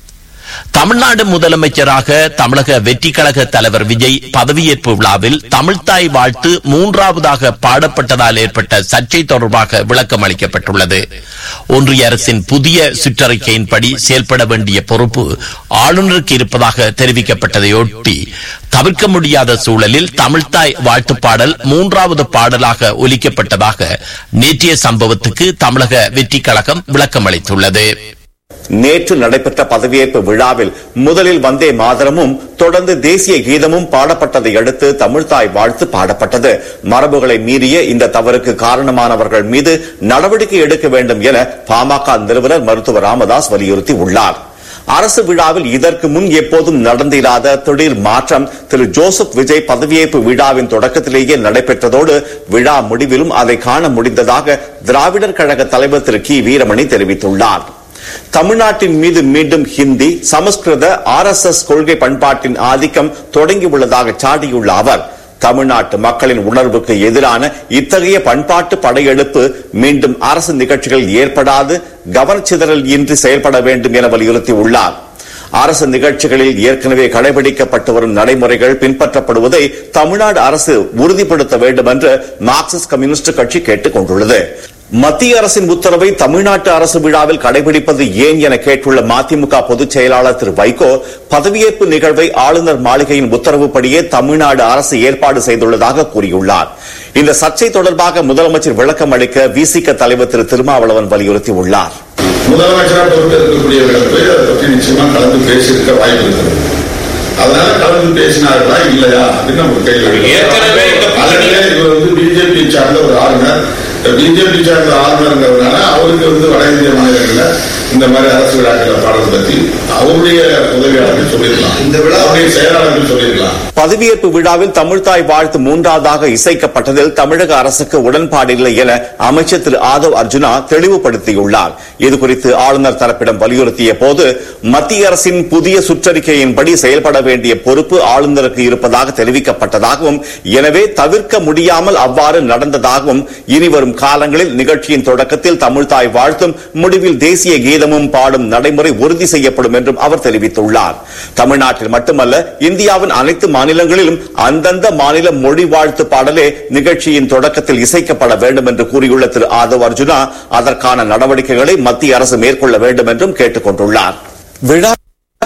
தமிழ்நாடு முதலமைச்சராக தமிழக வெற்றி கழக தலைவர் விஜய் பதவியேற்பு விழாவில் தமிழ்தாய் வாழ்த்து மூன்றாவதாக பாடப்பட்டதால் ஏற்பட்ட சர்ச்சை தொடர்பாக விளக்கம் அளிக்கப்பட்டுள்ளது. ஒன்றிய அரசின் புதிய சுற்றறிக்கையின்படி செயல்பட வேண்டிய பொறுப்பு ஆளுநருக்கு இருப்பதாக தெரிவிக்கப்பட்டதையொட்டி தவிர்க்க முடியாத சூழலில் தமிழ்தாய் வாழ்த்து பாடல் மூன்றாவது பாடலாக ஒலிக்கப்பட்டதாக நேற்றைய சம்பவத்துக்கு தமிழக வெற்றி கழகம் விளக்கம் அளித்துள்ளது. நேற்று நடைபெற்ற பதவியேற்பு விழாவில் முதலில் வந்தே மாதரமும் தொடர்ந்து தேசிய கீதமும் பாடப்பட்டதை அடுத்து தமிழ்தாய் வாழ்த்து பாடப்பட்டது. மரபுகளை மீறிய இந்த தவறுக்கு காரணமானவர்கள் மீது நடவடிக்கை எடுக்க வேண்டும் என பாமக நிறுவனர் மருத்துவர் ராமதாஸ் வலியுறுத்தி உள்ளார். அரசு விழாவில் இதற்கு முன் எப்போதும் நடந்திராத திடீர் மாற்றம் திரு ஜோசப் விஜய் பதவியேற்பு விழாவின் தொடக்கத்திலேயே நடைபெற்றதோடு விழா முடிவிலும் அதை காண முடிந்ததாக திராவிடர் கழக தலைவர் திரு கி வீரமணி தெரிவித்துள்ளார். தமிழ்நாட்டின் மீது மீண்டும் ஹிந்தி, சமஸ்கிருத, ஆர் எஸ் எஸ் கொள்கை பண்பாட்டின் ஆதிக்கம் தொடங்கியுள்ளதாக சாடியுள்ள அவர் தமிழ்நாட்டு மக்களின் உணர்வுக்கு எதிரான இத்தகைய பண்பாட்டு படையெடுப்பு மீண்டும் அரசு நிகழ்ச்சிகள் ஏற்படாது, கவனச்சிதறல் இன்றி செயல்பட வேண்டும் என வலியுறுத்தியுள்ளார். அரசு நிகழ்ச்சிகளில் ஏற்கனவே கடைபிடிக்கப்பட்டு வரும் நடைமுறைகள் பின்பற்றப்படுவதை தமிழ்நாடு அரசு உறுதிப்படுத்த வேண்டும் என்று மார்க்சிஸ்ட் கம்யூனிஸ்ட் கட்சி கேட்டுக் கொண்டுள்ளது. மத்திய அரசின் உத்தரவை தமிழ்நாட்டு அரசு விழாவில் கடைபிடிப்பது ஏன் என கேட்டுள்ள மதிமுக பொதுச் செயலாளர் திரு வைகோ பதவியேற்பு நிகழ்வை ஆளுநர் மாளிகையின் உத்தரவுப்படியே தமிழ்நாடு அரசு ஏற்பாடு செய்துள்ளதாக கூறியுள்ளார். இந்த சர்ச்சை தொடர்பாக முதலமைச்சர் விளக்கம் அளிக்க விசிக தலைவர் திரு திருமாவளவன் வலியுறுத்தியுள்ளார். முதலமைச்சராக பொறுப்பேற்கக்கூடியவர்கள் போய் அதை பற்றி நிச்சயமா கலந்து பேசியிருக்க வாய்ப்பு இருக்கிறது. அதனால கலந்து பேசினார்களா இல்லையா அப்படின்னு நமக்கு கேள்வி. ஏற்கனவே இவர் வந்து பிஜேபி சார்ந்த ஒரு ஆளுநர், பிஜேபி சார்ந்த ஆளுநர்ங்கிறதுனால அவருக்கு வந்து வட இந்திய மாநிலங்களில் இந்த மாதிரி அரசு விழாக்களை பாடுறது பற்றி அவருடைய உதவியாளர்கள் சொல்லியிருக்கலாம், இந்த விழாவுடைய செயலாளர்கள் சொல்லியிருக்கலாம். பதவியேற்பு விழாவில் தமிழ்தாய் வாழ்த்து மூன்றாவதாக இசைக்கப்பட்டதில் தமிழக அரசுக்கு உடன்பாடு இல்லை என அமைச்சர் திரு ஆதவ் அர்ஜுனா தெளிவுபடுத்தியுள்ளார். இதுகுறித்து ஆளுநர் தரப்பிடம் வலியுறுத்திய போது மத்திய அரசின் புதிய சுற்றறிக்கையின்படி செயல்பட வேண்டிய பொறுப்பு ஆளுநருக்கு இருப்பதாக தெரிவிக்கப்பட்டதாகவும், எனவே தவிர்க்க முடியாமல் அவ்வாறு நடந்ததாகவும், இனி வரும் காலங்களில் நிகழ்ச்சியின் தொடக்கத்தில் தமிழ்தாய் வாழ்த்தும் முடிவில் தேசிய கீதமும் பாடும் நடைமுறை உறுதி செய்யப்படும் என்றும் அவர் தெரிவித்துள்ளார். தமிழ்நாட்டில் மட்டுமல்ல, இந்தியாவின் அனைத்து மாநிலங்களிலும் அந்தந்த மாநில மொழி வாழ்த்து பாடலே நிகழ்ச்சியின் தொடக்கத்தில் இசைக்கப்பட வேண்டும் என்று கூறியுள்ள திரு ஆதவ் அர்ஜுனா அதற்கான நடவடிக்கைகளை மத்திய அரசு மேற்கொள்ள வேண்டும் என்றும் கேட்டுக் கொண்டுள்ளார். விழா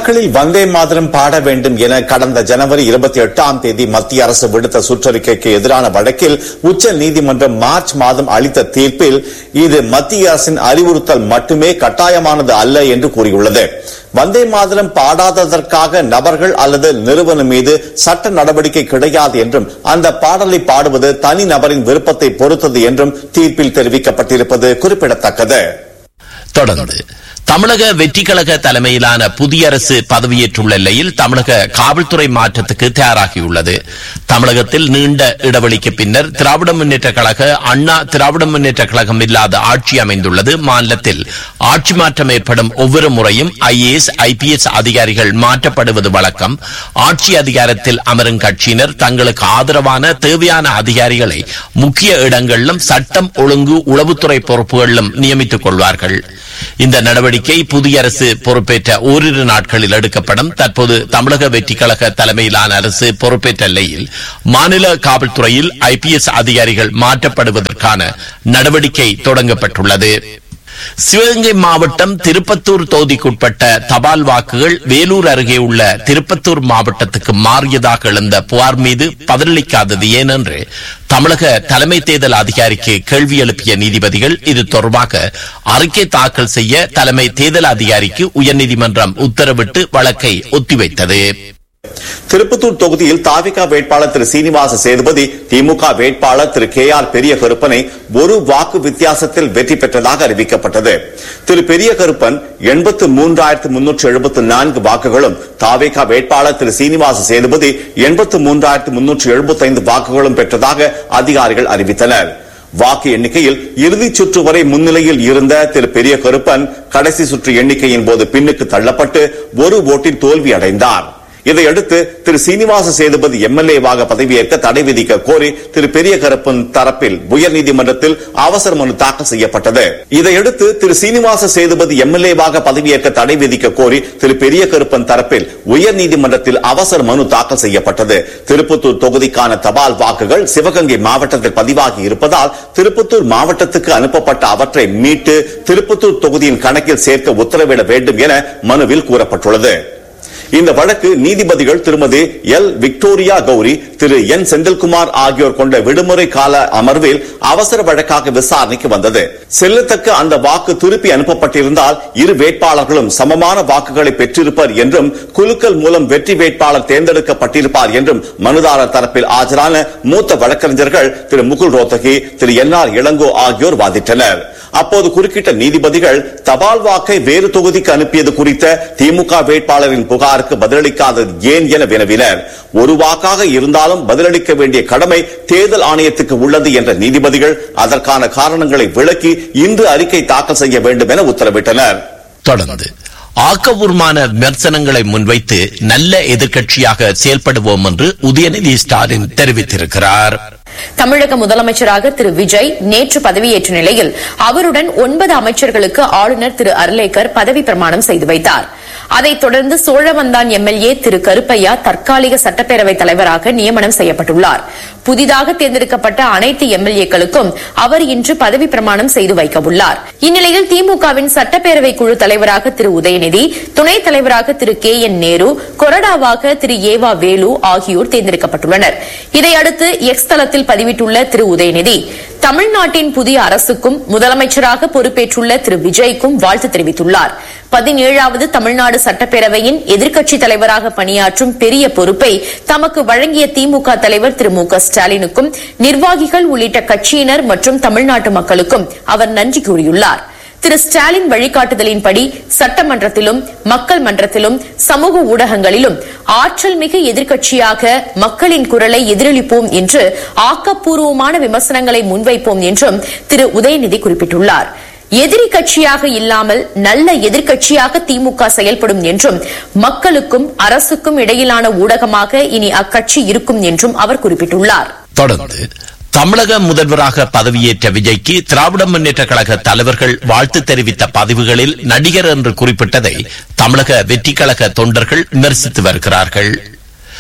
மக்களில் வந்தே மாதரம் பாட வேண்டும் என கடந்த ஜனவரி இருபத்தி எட்டாம் தேதி மத்திய அரசு விடுத்த சுற்றறிக்கைக்கு எதிரான வழக்கில் உச்ச நீதிமன்றம் மார்ச் மாதம் அளித்த தீர்ப்பில் இது மத்திய அரசின் அறிவுறுத்தல் மட்டுமே கட்டாயமானது அல்ல என்று கூறியுள்ளது. வந்தே மாதரம் பாடாததற்காக நபர்கள் அல்லது நிறுவனம் மீது சட்ட நடவடிக்கை கிடையாது என்றும் அந்த பாடலை பாடுவது தனி நபரின் விருப்பத்தை பொறுத்தது என்றும் தீர்ப்பில் தெரிவிக்கப்பட்டிருப்பது குறிப்பிடத்தக்கது. தொடர்ந்து தமிழக வெற்றி கழக தலைமையிலான புதிய அரசு பதவியேற்றுள்ள நிலையில் தமிழக காவல்துறை மாற்றத்துக்கு தயாராகியுள்ளது. தமிழகத்தில் நீண்ட இடைவெளிக்கு பின்னர் திராவிட முன்னேற்ற கழக அண்ணா திராவிட முன்னேற்ற கழகம் இல்லாத ஆட்சி அமைந்துள்ளது. மாநிலத்தில் ஆட்சி மாற்றம் ஏற்படும் ஒவ்வொரு முறையும் ஐஏஎஸ் ஐபிஎஸ் அதிகாரிகள் மாற்றப்படுவது வழக்கம். ஆட்சி அதிகாரத்தில் அமரும் கட்சியினர் தங்களுக்கு ஆதரவான தேவையான அதிகாரிகளை முக்கிய இடங்களிலும் சட்டம் ஒழுங்கு உளவுத்துறை பொறுப்புகளிலும் நியமித்துக் கொள்வார்கள். இந்த நடவடிக்கை புதிய அரசு பொறுப்பேற்ற ஓரிரு நாட்களில் எடுக்கப்படும். தற்போது தமிழக வெற்றி கழக தலைமையிலான அரசு பொறுப்பேற்ற நிலையில் மாநில காவல்துறையில் ஐபிஎஸ் அதிகாரிகள் மாற்றப்படுவதற்கான நடவடிக்கை தொடங்கப்பட்டுள்ளது. சிவகங்கை மாவட்டம் திருப்பத்தூர் தொகுதிக்குட்பட்ட தபால் வாக்குகள் வேலூர் அருகே உள்ள திருப்பத்தூர் மாவட்டத்துக்கு மாறியதாக எழுந்த புகார் மீது பதிலளிக்காதது ஏனென்று தமிழக தலைமை தேர்தல் அதிகாரிக்கு கேள்வி எழுப்பிய நீதிபதிகள் இது தொடர்பாக அறிக்கை தாக்கல் செய்ய தலைமை தேர்தல் அதிகாரிக்கு உயர்நீதிமன்றம் உத்தரவிட்டு வழக்கை ஒத்திவைத்தது. திருப்பத்தூர் தொகுதியில் தாவிகா வேட்பாளர் திரு சீனிவாச சேதுபதி திமுக வேட்பாளர் திரு கே ஆர் பெரிய கருப்பனை ஒரு வாக்கு வித்தியாசத்தில் வெற்றி பெற்றதாக அறிவிக்கப்பட்டது. திரு பெரிய கருப்பன் எண்பத்து மூன்றாயிரத்து முன்னூற்று எழுபத்தி நான்கு வாக்குகளும் தாவிகா வேட்பாளர் திரு சீனிவாச சேதுபதி எண்பத்து மூன்றாயிரத்து முன்னூற்று எழுபத்தி ஐந்து வாக்குகளும் பெற்றதாக அதிகாரிகள் அறிவித்தனர். வாக்கு எண்ணிக்கையில் இறுதிச் சுற்று வரை முன்னிலையில் இருந்த திரு பெரிய கருப்பன் கடைசி சுற்று எண்ணிக்கையின் போது பின்னுக்கு தள்ளப்பட்டு ஒரு ஓட்டில் தோல்வி அடைந்தார். இதையடுத்து திரு சீனிவாச சேதுபதி எம்எல்ஏவாக பதவியேற்க தடை விதிக்க கோரி திரு பெரிய கருப்பன் தரப்பில் உயர்நீதிமன்றத்தில் அவசர மனு தாக்கல் செய்யப்பட்டது. இதையடுத்து திரு சீனிவாச சேதுபதி எம்எல்ஏவாக பதவியேற்க தடை விதிக்க கோரி திரு பெரிய கருப்பன் தரப்பில் உயர்நீதிமன்றத்தில் அவசர மனு தாக்கல் செய்யப்பட்டது. திருப்பத்தூர் தொகுதிக்கான தபால் வாக்குகள் சிவகங்கை மாவட்டத்தில் பதிவாகி இருப்பதால் திருப்பத்தூர் மாவட்டத்துக்கு அனுப்பப்பட்ட அவற்றை மீட்டு திருப்பத்தூர் தொகுதியின் கணக்கில் சேர்க்க உத்தரவிட வேண்டும் என மனுவில் கூறப்பட்டுள்ளது. இந்த வழக்கு நீதிபதிகள் திருமதி எல் விக்டோரியா கௌரி திரு என் செந்தில்குமார் ஆகியோர் கொண்ட விடுமுறை கால அமர்வில் அவசர வழக்காக விசாரணைக்கு வந்தது. செல்லத்தக்க அந்த வாக்கு திருப்பி அனுப்பப்பட்டிருந்தால் இரு வேட்பாளர்களும் சமமான வாக்குகளை பெற்றிருப்பர் என்றும் குலுக்கல் மூலம் வெற்றி வேட்பாளர் தேர்ந்தெடுக்கப்பட்டிருப்பார் என்றும் மனுதாரர் தரப்பில் ஆஜரான மூத்த வழக்கறிஞர்கள் திரு முகுல் ரோத்தகி திரு என் ஆர் இளங்கோ ஆகியோர் வாதிட்டனர். அப்போது குறுக்கிட்ட நீதிபதிகள் தபால் வாக்கை வேறு தொகுதிக்கு அனுப்பியது குறித்த திமுக வேட்பாளரின் புகாருக்கு பதிலளிக்காதது ஏன் என வினவினர். ஒரு வாக்காக இருந்தாலும் பதிலளிக்க வேண்டிய கடமை தேர்தல் ஆணையத்துக்கு உள்ளது என்ற நீதிபதிகள் அதற்கான காரணங்களை விளக்கி இன்று அறிக்கை தாக்கல் செய்ய வேண்டும் என உத்தரவிட்டனர். தொடர்ந்து ஆக்கபூர்வமான விமர்சனங்களை முன்வைத்து நல்ல எதிர்க்கட்சியாக செயல்படுவோம் என்று உதயநிதி ஸ்டாலின் தெரிவித்திருக்கிறார். தமிழக முதலமைச்சராக திரு விஜய் நேற்று பதவியேற்ற நிலையில் அவருடன் ஒன்பது அமைச்சர்களுக்கு ஆளுநர் திரு அர்லேக்கர் பதவி பிரமாணம் செய்து வைத்தார். அதைத் தொடர்ந்து சோழவந்தான் எம்எல்ஏ திரு கருப்பையா தற்காலிக சட்டப்பேரவைத் தலைவராக நியமனம் செய்யப்பட்டுள்ளார். புதிதாக தேர்ந்தெடுக்கப்பட்ட அனைத்து எம்எல்ஏக்களுக்கும் அவர் இன்று பதவி பிரமாணம் செய்து வைக்க உள்ளார். இந்நிலையில் திமுகவின் சட்டப்பேரவை குழு தலைவராக திரு உதயநிதி, துணைத் தலைவராக திரு கே என் நேரு, கொறடாவாக திரு ஏவா வேலு ஆகியோர் தேர்ந்தெடுக்கப்பட்டுள்ளனர். இதையடுத்து எக்ஸ் தளத்தில் பதிவிட்டுள்ள திரு உதயநிதி, தமிழ்நாட்டின் புதிய அரசுக்கும் முதலமைச்சராக பொறுப்பேற்றுள்ள திரு விஜய்க்கும் வாழ்த்து தெரிவித்துள்ளார். பதினேழாவது தமிழ்நாடு சட்டப்பேரவையின் எதிர்க்கட்சித் தலைவராக பணியாற்றும் பெரிய பொறுப்பை தமக்கு வழங்கிய திமுக தலைவர் திரு மு க ஸ்டாலினுக்கும் நிர்வாகிகள் உள்ளிட்ட கட்சியினர் மற்றும் தமிழ்நாட்டு மக்களுக்கும் அவர் நன்றி கூறியுள்ளார். திரு ஸ்டாலின் வழிகாட்டுதலின்படி சட்டமன்றத்திலும் மக்கள் மன்றத்திலும் சமூக ஊடகங்களிலும் ஆற்றல் மிகு எதிர்க்கட்சியாக மக்களின் குரலை எதிரொலிப்போம் என்று ஆக்கப்பூர்வமான விமர்சனங்களை முன்வைப்போம் என்றும் திரு உதயநிதி குறிப்பிட்டுள்ளார். எதிரி கட்சியாக இல்லாமல் நல்ல எதிர்க்கட்சியாக திமுக செயல்படும் என்றும் மக்களுக்கும் அரசுக்கும் இடையிலான ஊடகமாக இனி அக்கட்சி இருக்கும் என்றும் அவர் குறிப்பிட்டுள்ளார். தொடர்ந்து தமிழக முதல்வராக பதவியேற்ற விஜய்க்கு திராவிட முன்னேற்ற கழக தலைவர்கள் வாழ்த்து தெரிவித்த பதிவுகளில் நடிகர் என்று குறிப்பிட்டதை தமிழக வெற்றி கழக தொண்டர்கள் விமர்சித்து வருகிறார்கள்.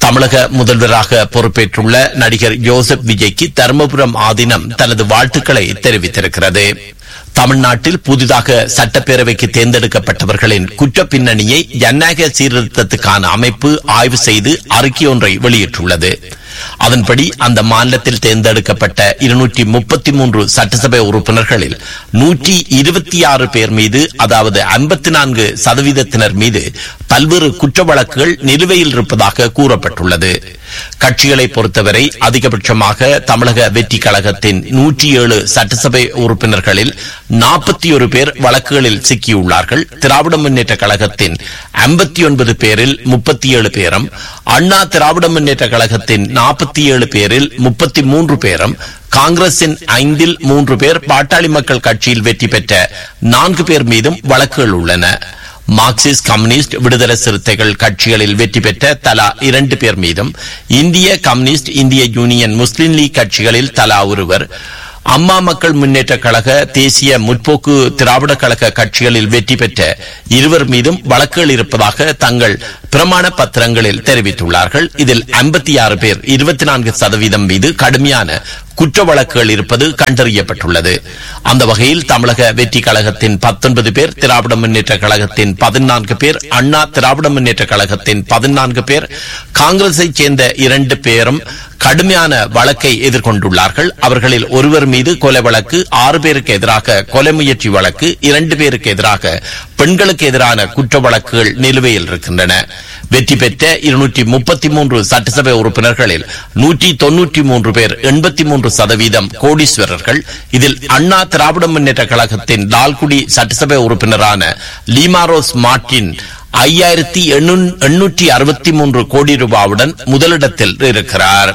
தமிழக முதல்வராக பொறுப்பேற்றுள்ள நடிகர் ஜோசப் விஜய்க்கு தருமபுரம் ஆதீனம் தனது வாழ்த்துக்களை தெரிவித்திருக்கிறது. தமிழ்நாட்டில் புதிதாக சட்டப்பேரவைக்கு தேர்ந்தெடுக்கப்பட்டவர்களின் குற்ற பின்னணியை ஜனநாயக சீர்திருத்தத்துக்கான அமைப்பு ஆய்வு செய்து அறிக்கை ஒன்றை வெளியிட்டுள்ளது. அதன்படி அந்த மாநிலத்தில் தேர்ந்தெடுக்கப்பட்ட இருநூற்றி முப்பத்தி மூன்று சட்டசபை உறுப்பினர்களில் நூற்றி இருபத்தி ஆறு பேர் மீது, அதாவது ஐம்பத்தி நான்கு சதவீதத்தினர் மீது பல்வேறு குற்ற வழக்குகள் நிலுவையில் இருப்பதாக கூறப்பட்டுள்ளது. கட்சிகளை பொறுத்தவரை அதிகபட்சமாக தமிழக வெற்றி கழகத்தின் நூற்றி ஏழு சட்டசபை உறுப்பினர்களில் நாற்பத்தி ஒரு பேர் வழக்குகளில் சிக்கியுள்ளார்கள். திராவிட முன்னேற்ற கழகத்தின் ஐம்பத்தி ஒன்பது பேரில் முப்பத்தி ஏழு பேரும், அண்ணா திராவிட முன்னேற்ற கழகத்தின் நாற்பத்தி ஏழு பேரில் முப்பத்தி மூன்று பேரும், காங்கிரசின் ஐந்தில் மூன்று பேர், பாட்டாளி மக்கள் கட்சியில் வெற்றி பெற்ற நான்கு பேர் மீதும் வழக்குகள் உள்ளன. மார்க்சிஸ்ட், கம்யூனிஸ்ட், விடுதலை சிறுத்தைகள் கட்சிகளில் வெற்றி பெற்ற தலா இரண்டு பேர் மீதும், இந்திய கம்யூனிஸ்ட், இந்திய யூனியன் முஸ்லிம் லீக் கட்சிகளில் தலா ஒருவர், அம்மா மக்கள் முன்னேற்ற கழக, தேசிய முற்போக்கு திராவிட கழக கட்சிகளில் வெற்றி பெற்ற இருவர் மீதும் வழக்குகள் இருப்பதாக தங்கள் பிரமாண பத்திரங்களில் தெரிவித்துள்ளார்கள். இதில் ஐம்பத்தி ஆறு பேர், இருபத்தி நான்கு சதவீதம் மீது கடுமையான குற்ற வழக்குகள் இருப்பது கண்டறியப்பட்டுள்ளது. அந்த வகையில் தமிழக வெற்றி கழகத்தின் பத்தொன்பது பேர், திராவிட முன்னேற்ற கழகத்தின் பதினான்கு பேர், அண்ணா திராவிட முன்னேற்ற கழகத்தின் பதினான்கு பேர், காங்கிரஸை சேர்ந்த இரண்டு பேரும் கடுமையான வழக்கை எதிர்கொண்டுள்ளார்கள். அவர்களில் ஒருவர் மீது கொலை வழக்கு, ஆறு பேருக்கு எதிராக கொலை முயற்சி வழக்கு, இரண்டு பேருக்கு எதிராக பெண்களுக்கு எதிரான குற்ற வழக்குகள் நிலுவையில் இருக்கின்றன. வெற்றி பெற்ற இருநூற்றி முப்பத்தி மூன்று சட்டசபை உறுப்பினர்களில் நூற்றி தொன்னூற்றி மூன்று பேர், எண்பத்தி மூன்று சதவீதம் கோடீஸ்வரர்கள். இதில் அண்ணா திராவிட முன்னேற்ற கழகத்தின் லால்குடி சட்டசபை உறுப்பினரான லீமாரோஸ் மார்டின் ஐயாயிரத்தி எண்ணூற்றி அறுபத்தி மூன்று கோடி ரூபாவுடன் முதலிடத்தில் இருக்கிறார்.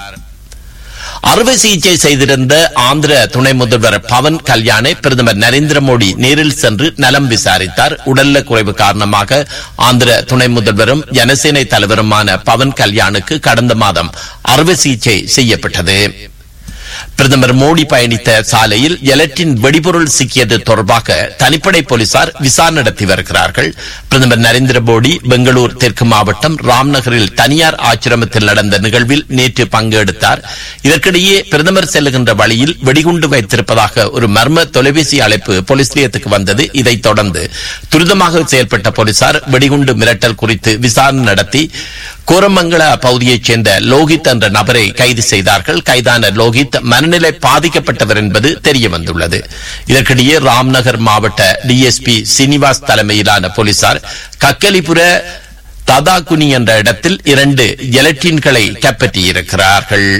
அறுவை சிகிச்சை செய்திருந்த ஆந்திர துணை முதல்வர் பவன் கல்யாணை பிரதமர் நரேந்திர மோடி நேரில் சென்று நலம் விசாரித்தார். உடல்நல குறைவு காரணமாக ஆந்திர துணை முதல்வரும் ஜனசேனை தலைவருமான பவன் கல்யாணுக்கு கடந்த மாதம் அறுவை சிகிச்சை செய்யப்பட்டது. பிரதமர் மோடி பயணித்த சாலையில் எலக்ட்ரின் வெடிபொருள் சிக்கியது தொடர்பாக தனிப்படை போலீசார் விசாரணை நடத்தி வருகிறார்கள். பிரதமர் நரேந்திர மோடி பெங்களூர் தெற்கு மாவட்டம் ராம்நகரில் தனியார் ஆசிரமத்தில் நடந்த நிகழ்வில் நேற்று பங்கெடுத்தார். இதற்கிடையே பிரதமர் செல்லுகின்ற வழியில் வெடிகுண்டு வைத்திருப்பதாக ஒரு மர்ம தொலைபேசி அழைப்பு போலீஸ் நிலையத்துக்கு வந்தது. இதைத் தொடர்ந்து துரிதமாக செயல்பட்ட போலீசார் வெடிகுண்டு மிரட்டல் குறித்து விசாரணை நடத்தி கோரமங்கல பகுதியைச் சேர்ந்த லோகித் என்ற நபரை கைது செய்தார்கள். கைதான லோகித் மனநிலை பாதிக்கப்பட்டவர் என்பது தெரிய வந்துள்ளது. இதற்கிடையே ராம்நகர் மாவட்ட டிஎஸ்பி சீனிவாஸ் தலைமையிலான போலீசார் கக்கலிபுர ததாகுனி என்ற இடத்தில் இரண்டு எலக்ட்ரின்களை கைப்பற்றியிருக்கிறார்கள்.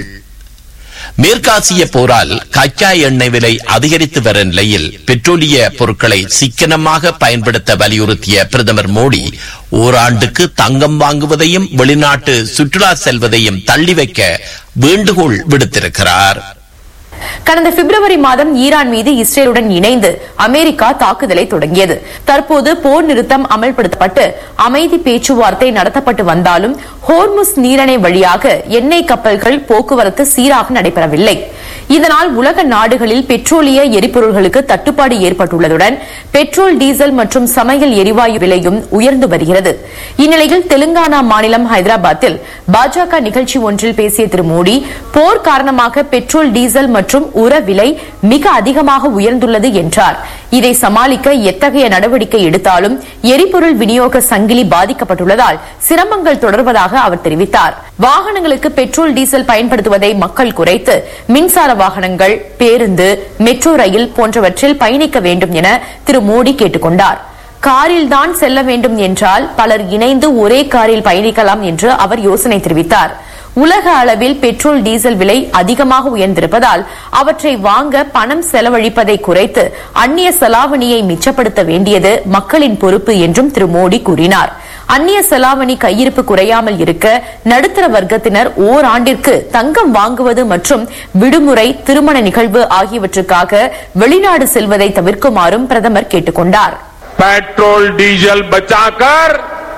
மேற்காசிய போரால் கச்சா எண்ணெய் விலை அதிகரித்து வரும் நிலையில் பெட்ரோலிய பொருட்களை சிக்கனமாக பயன்படுத்த வலியுறுத்திய பிரதமர் மோடி ஓராண்டுக்கு தங்கம் வாங்குவதையும் வெளிநாட்டு சுற்றுலா செல்வதையும் தள்ளி வைக்க வேண்டுகோள் விடுத்திருக்கிறார். கடந்த பிப்ரவரி மாதம் ஈரான் மீது இஸ்ரேலுடன் இணைந்து அமெரிக்கா தாக்குதலை தொடங்கியது. தற்போது போர் நிறுத்தம் அமல்படுத்தப்பட்டு அமைதி பேச்சுவார்த்தை நடத்தப்பட்டு வந்தாலும் ஹோர்முஸ் நீரிணை வழியாக எண்ணெய் கப்பல்கள் போக்குவரத்து சீராக நடைபெறவில்லை. இதனால் உலக நாடுகளில் பெட்ரோலிய எரிபொருள்களுக்கு தட்டுப்பாடு ஏற்பட்டுள்ளதுடன் பெட்ரோல், டீசல் மற்றும் சமையல் எரிவாயு விலையும் உயர்ந்து வருகிறது. இந்நிலையில் தெலுங்கானா மாநிலம் ஹைதராபாத்தில் பாஜக நிகழ்ச்சி ஒன்றில் பேசிய திரு மோடி, போர் காரணமாக பெட்ரோல், டீசல் மற்றும் உர விலை மிக அதிகமாக உயர்ந்துள்ளது என்றார். இதை சமாளிக்க எத்தகைய நடவடிக்கை எடுத்தாலும் எரிபொருள் விநியோக சங்கிலி பாதிக்கப்பட்டுள்ளதால் சிரமங்கள் தொடர்வதாக அவர் தெரிவித்தார். வாகனங்களுக்கு பெட்ரோல், டீசல் பயன்படுத்துவதை மக்கள் குறைத்து மின்சார வாகனங்கள், பேருந்து, மெட்ரோ ரயில் போன்றவற்றில் பயணிக்க வேண்டும் என திரு மோடி கேட்டுக் கொண்டார். காரில் தான் செல்ல வேண்டும் என்றால் பலர் இணைந்து ஒரே காரில் பயணிக்கலாம் என்று அவர் யோசனை தெரிவித்தார். உலக அளவில் பெட்ரோல், டீசல் விலை அதிகமாக உயர்ந்திருப்பதால் அவற்றை வாங்க பணம் செலவழிப்பதை குறைத்து அந்நிய செலாவணியை மிச்சப்படுத்த வேண்டியது மக்களின் பொறுப்பு என்றும் திரு மோடி கூறினார். அந்நிய செலாவணி கையிருப்பு குறையாமல் இருக்க நடுத்தர வர்க்கத்தினர் ஓராண்டிற்கு தங்கம் வாங்குவது மற்றும் விடுமுறை, திருமண நிகழ்வு ஆகியவற்றுக்காக வெளிநாடு செல்வதை தவிர்க்குமாறும் பிரதமர் கேட்டுக் கொண்டார். பெட்ரோல், டீசல் பச்சாக்கர்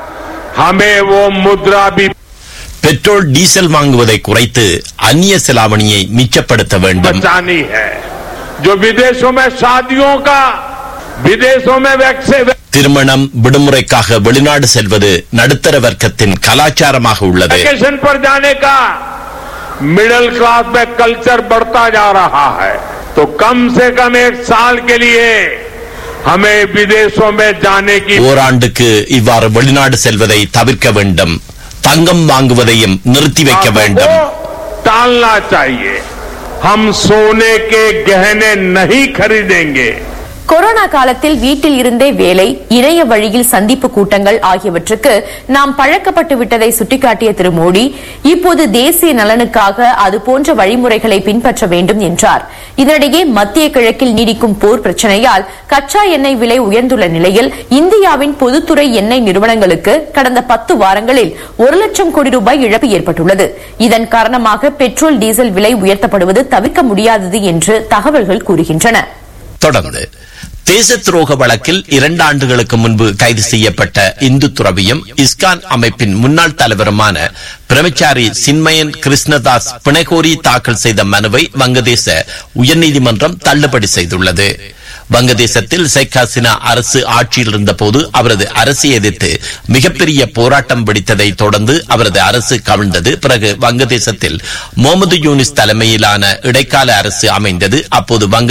ஹமே वो मुद्रा भी பெட்ரோல், டீசல் வாங்குவதை குறைத்து அந்நிய செலாவணியை மிச்சப்படுத்த வேண்டும். जो विदेशों में शादियों का, विदेशों में திருமணம் விடுமுறைக்காக வெளிநாடு செல்வது நடுத்தர வர்க்கத்தின் கலாச்சாரமாக உள்ளது. वेकेशन पर जाने का मिडिल क्लास में कल्चर बढ़ता जा रहा है तो कम से कम एक साल के लिए हमें विदेशों में जाने की ஓராண்டுக்கு இவ்வாறு வெளிநாடு செல்வதை தவிர்க்க வேண்டும். தங்கம் வாங்குவதையும் நிறுத்தி வைக்க வேண்டும். टालना चाहिए. हम सोने के गहने नहीं खरीदेंगे. கொரோனா காலத்தில் வீட்டில் இருந்தே வேலை, இணைய வழியில் சந்திப்பு கூட்டங்கள் ஆகியவற்றுக்கு நாம் பழக்கப்பட்டு விட்டதை சுட்டிக்காட்டிய திரு மோடி, இப்போது தேசிய நலனுக்காக அதுபோன்ற வழிமுறைகளை பின்பற்ற வேண்டும் என்றார். இதனிடையே மத்திய கிழக்கில் நீடிக்கும் போர் பிரச்சனையால் கச்சா எண்ணெய் விலை உயர்ந்துள்ள நிலையில் இந்தியாவின் பொதுத்துறை எண்ணெய் நிறுவனங்களுக்கு கடந்த பத்து வாரங்களில் ஒரு லட்சம் கோடி ரூபாய் இழப்பு ஏற்பட்டுள்ளது. இதன் காரணமாக பெட்ரோல் டீசல் விலை உயர்த்தப்படுவது தவிர்க்க முடியாதது என்று தகவல்கள் கூறுகின்றன. தொடர்ந்து தேச துரோக வழக்கில் இரண்டு ஆண்டுகளுக்கு முன்பு கைது செய்யப்பட்ட இந்து துறவியும் இஸ்கான் அமைப்பின் முன்னாள் தலைவருமான பிரமச்சாரி சின்மயன் கிருஷ்ணதாஸ் பிணைகோரி தாக்கல் செய்த மனுவை வங்கதேச உயர்நீதிமன்றம் தள்ளுபடி செய்துள்ளது. வங்கதேசத்தில் ஷேக் ஹசீனா அரசு ஆட்சியில் இருந்தபோது அவரது அரசை எதிர்த்து மிகப்பெரிய போராட்டம் வெடித்ததை தொடர்ந்து அவரது அரசு கவிழ்ந்தது. பிறகு வங்கதேசத்தில் முகமது யூனிஸ் தலைமையிலான இடைக்கால அரசு அமைந்தது. அப்போது வங்க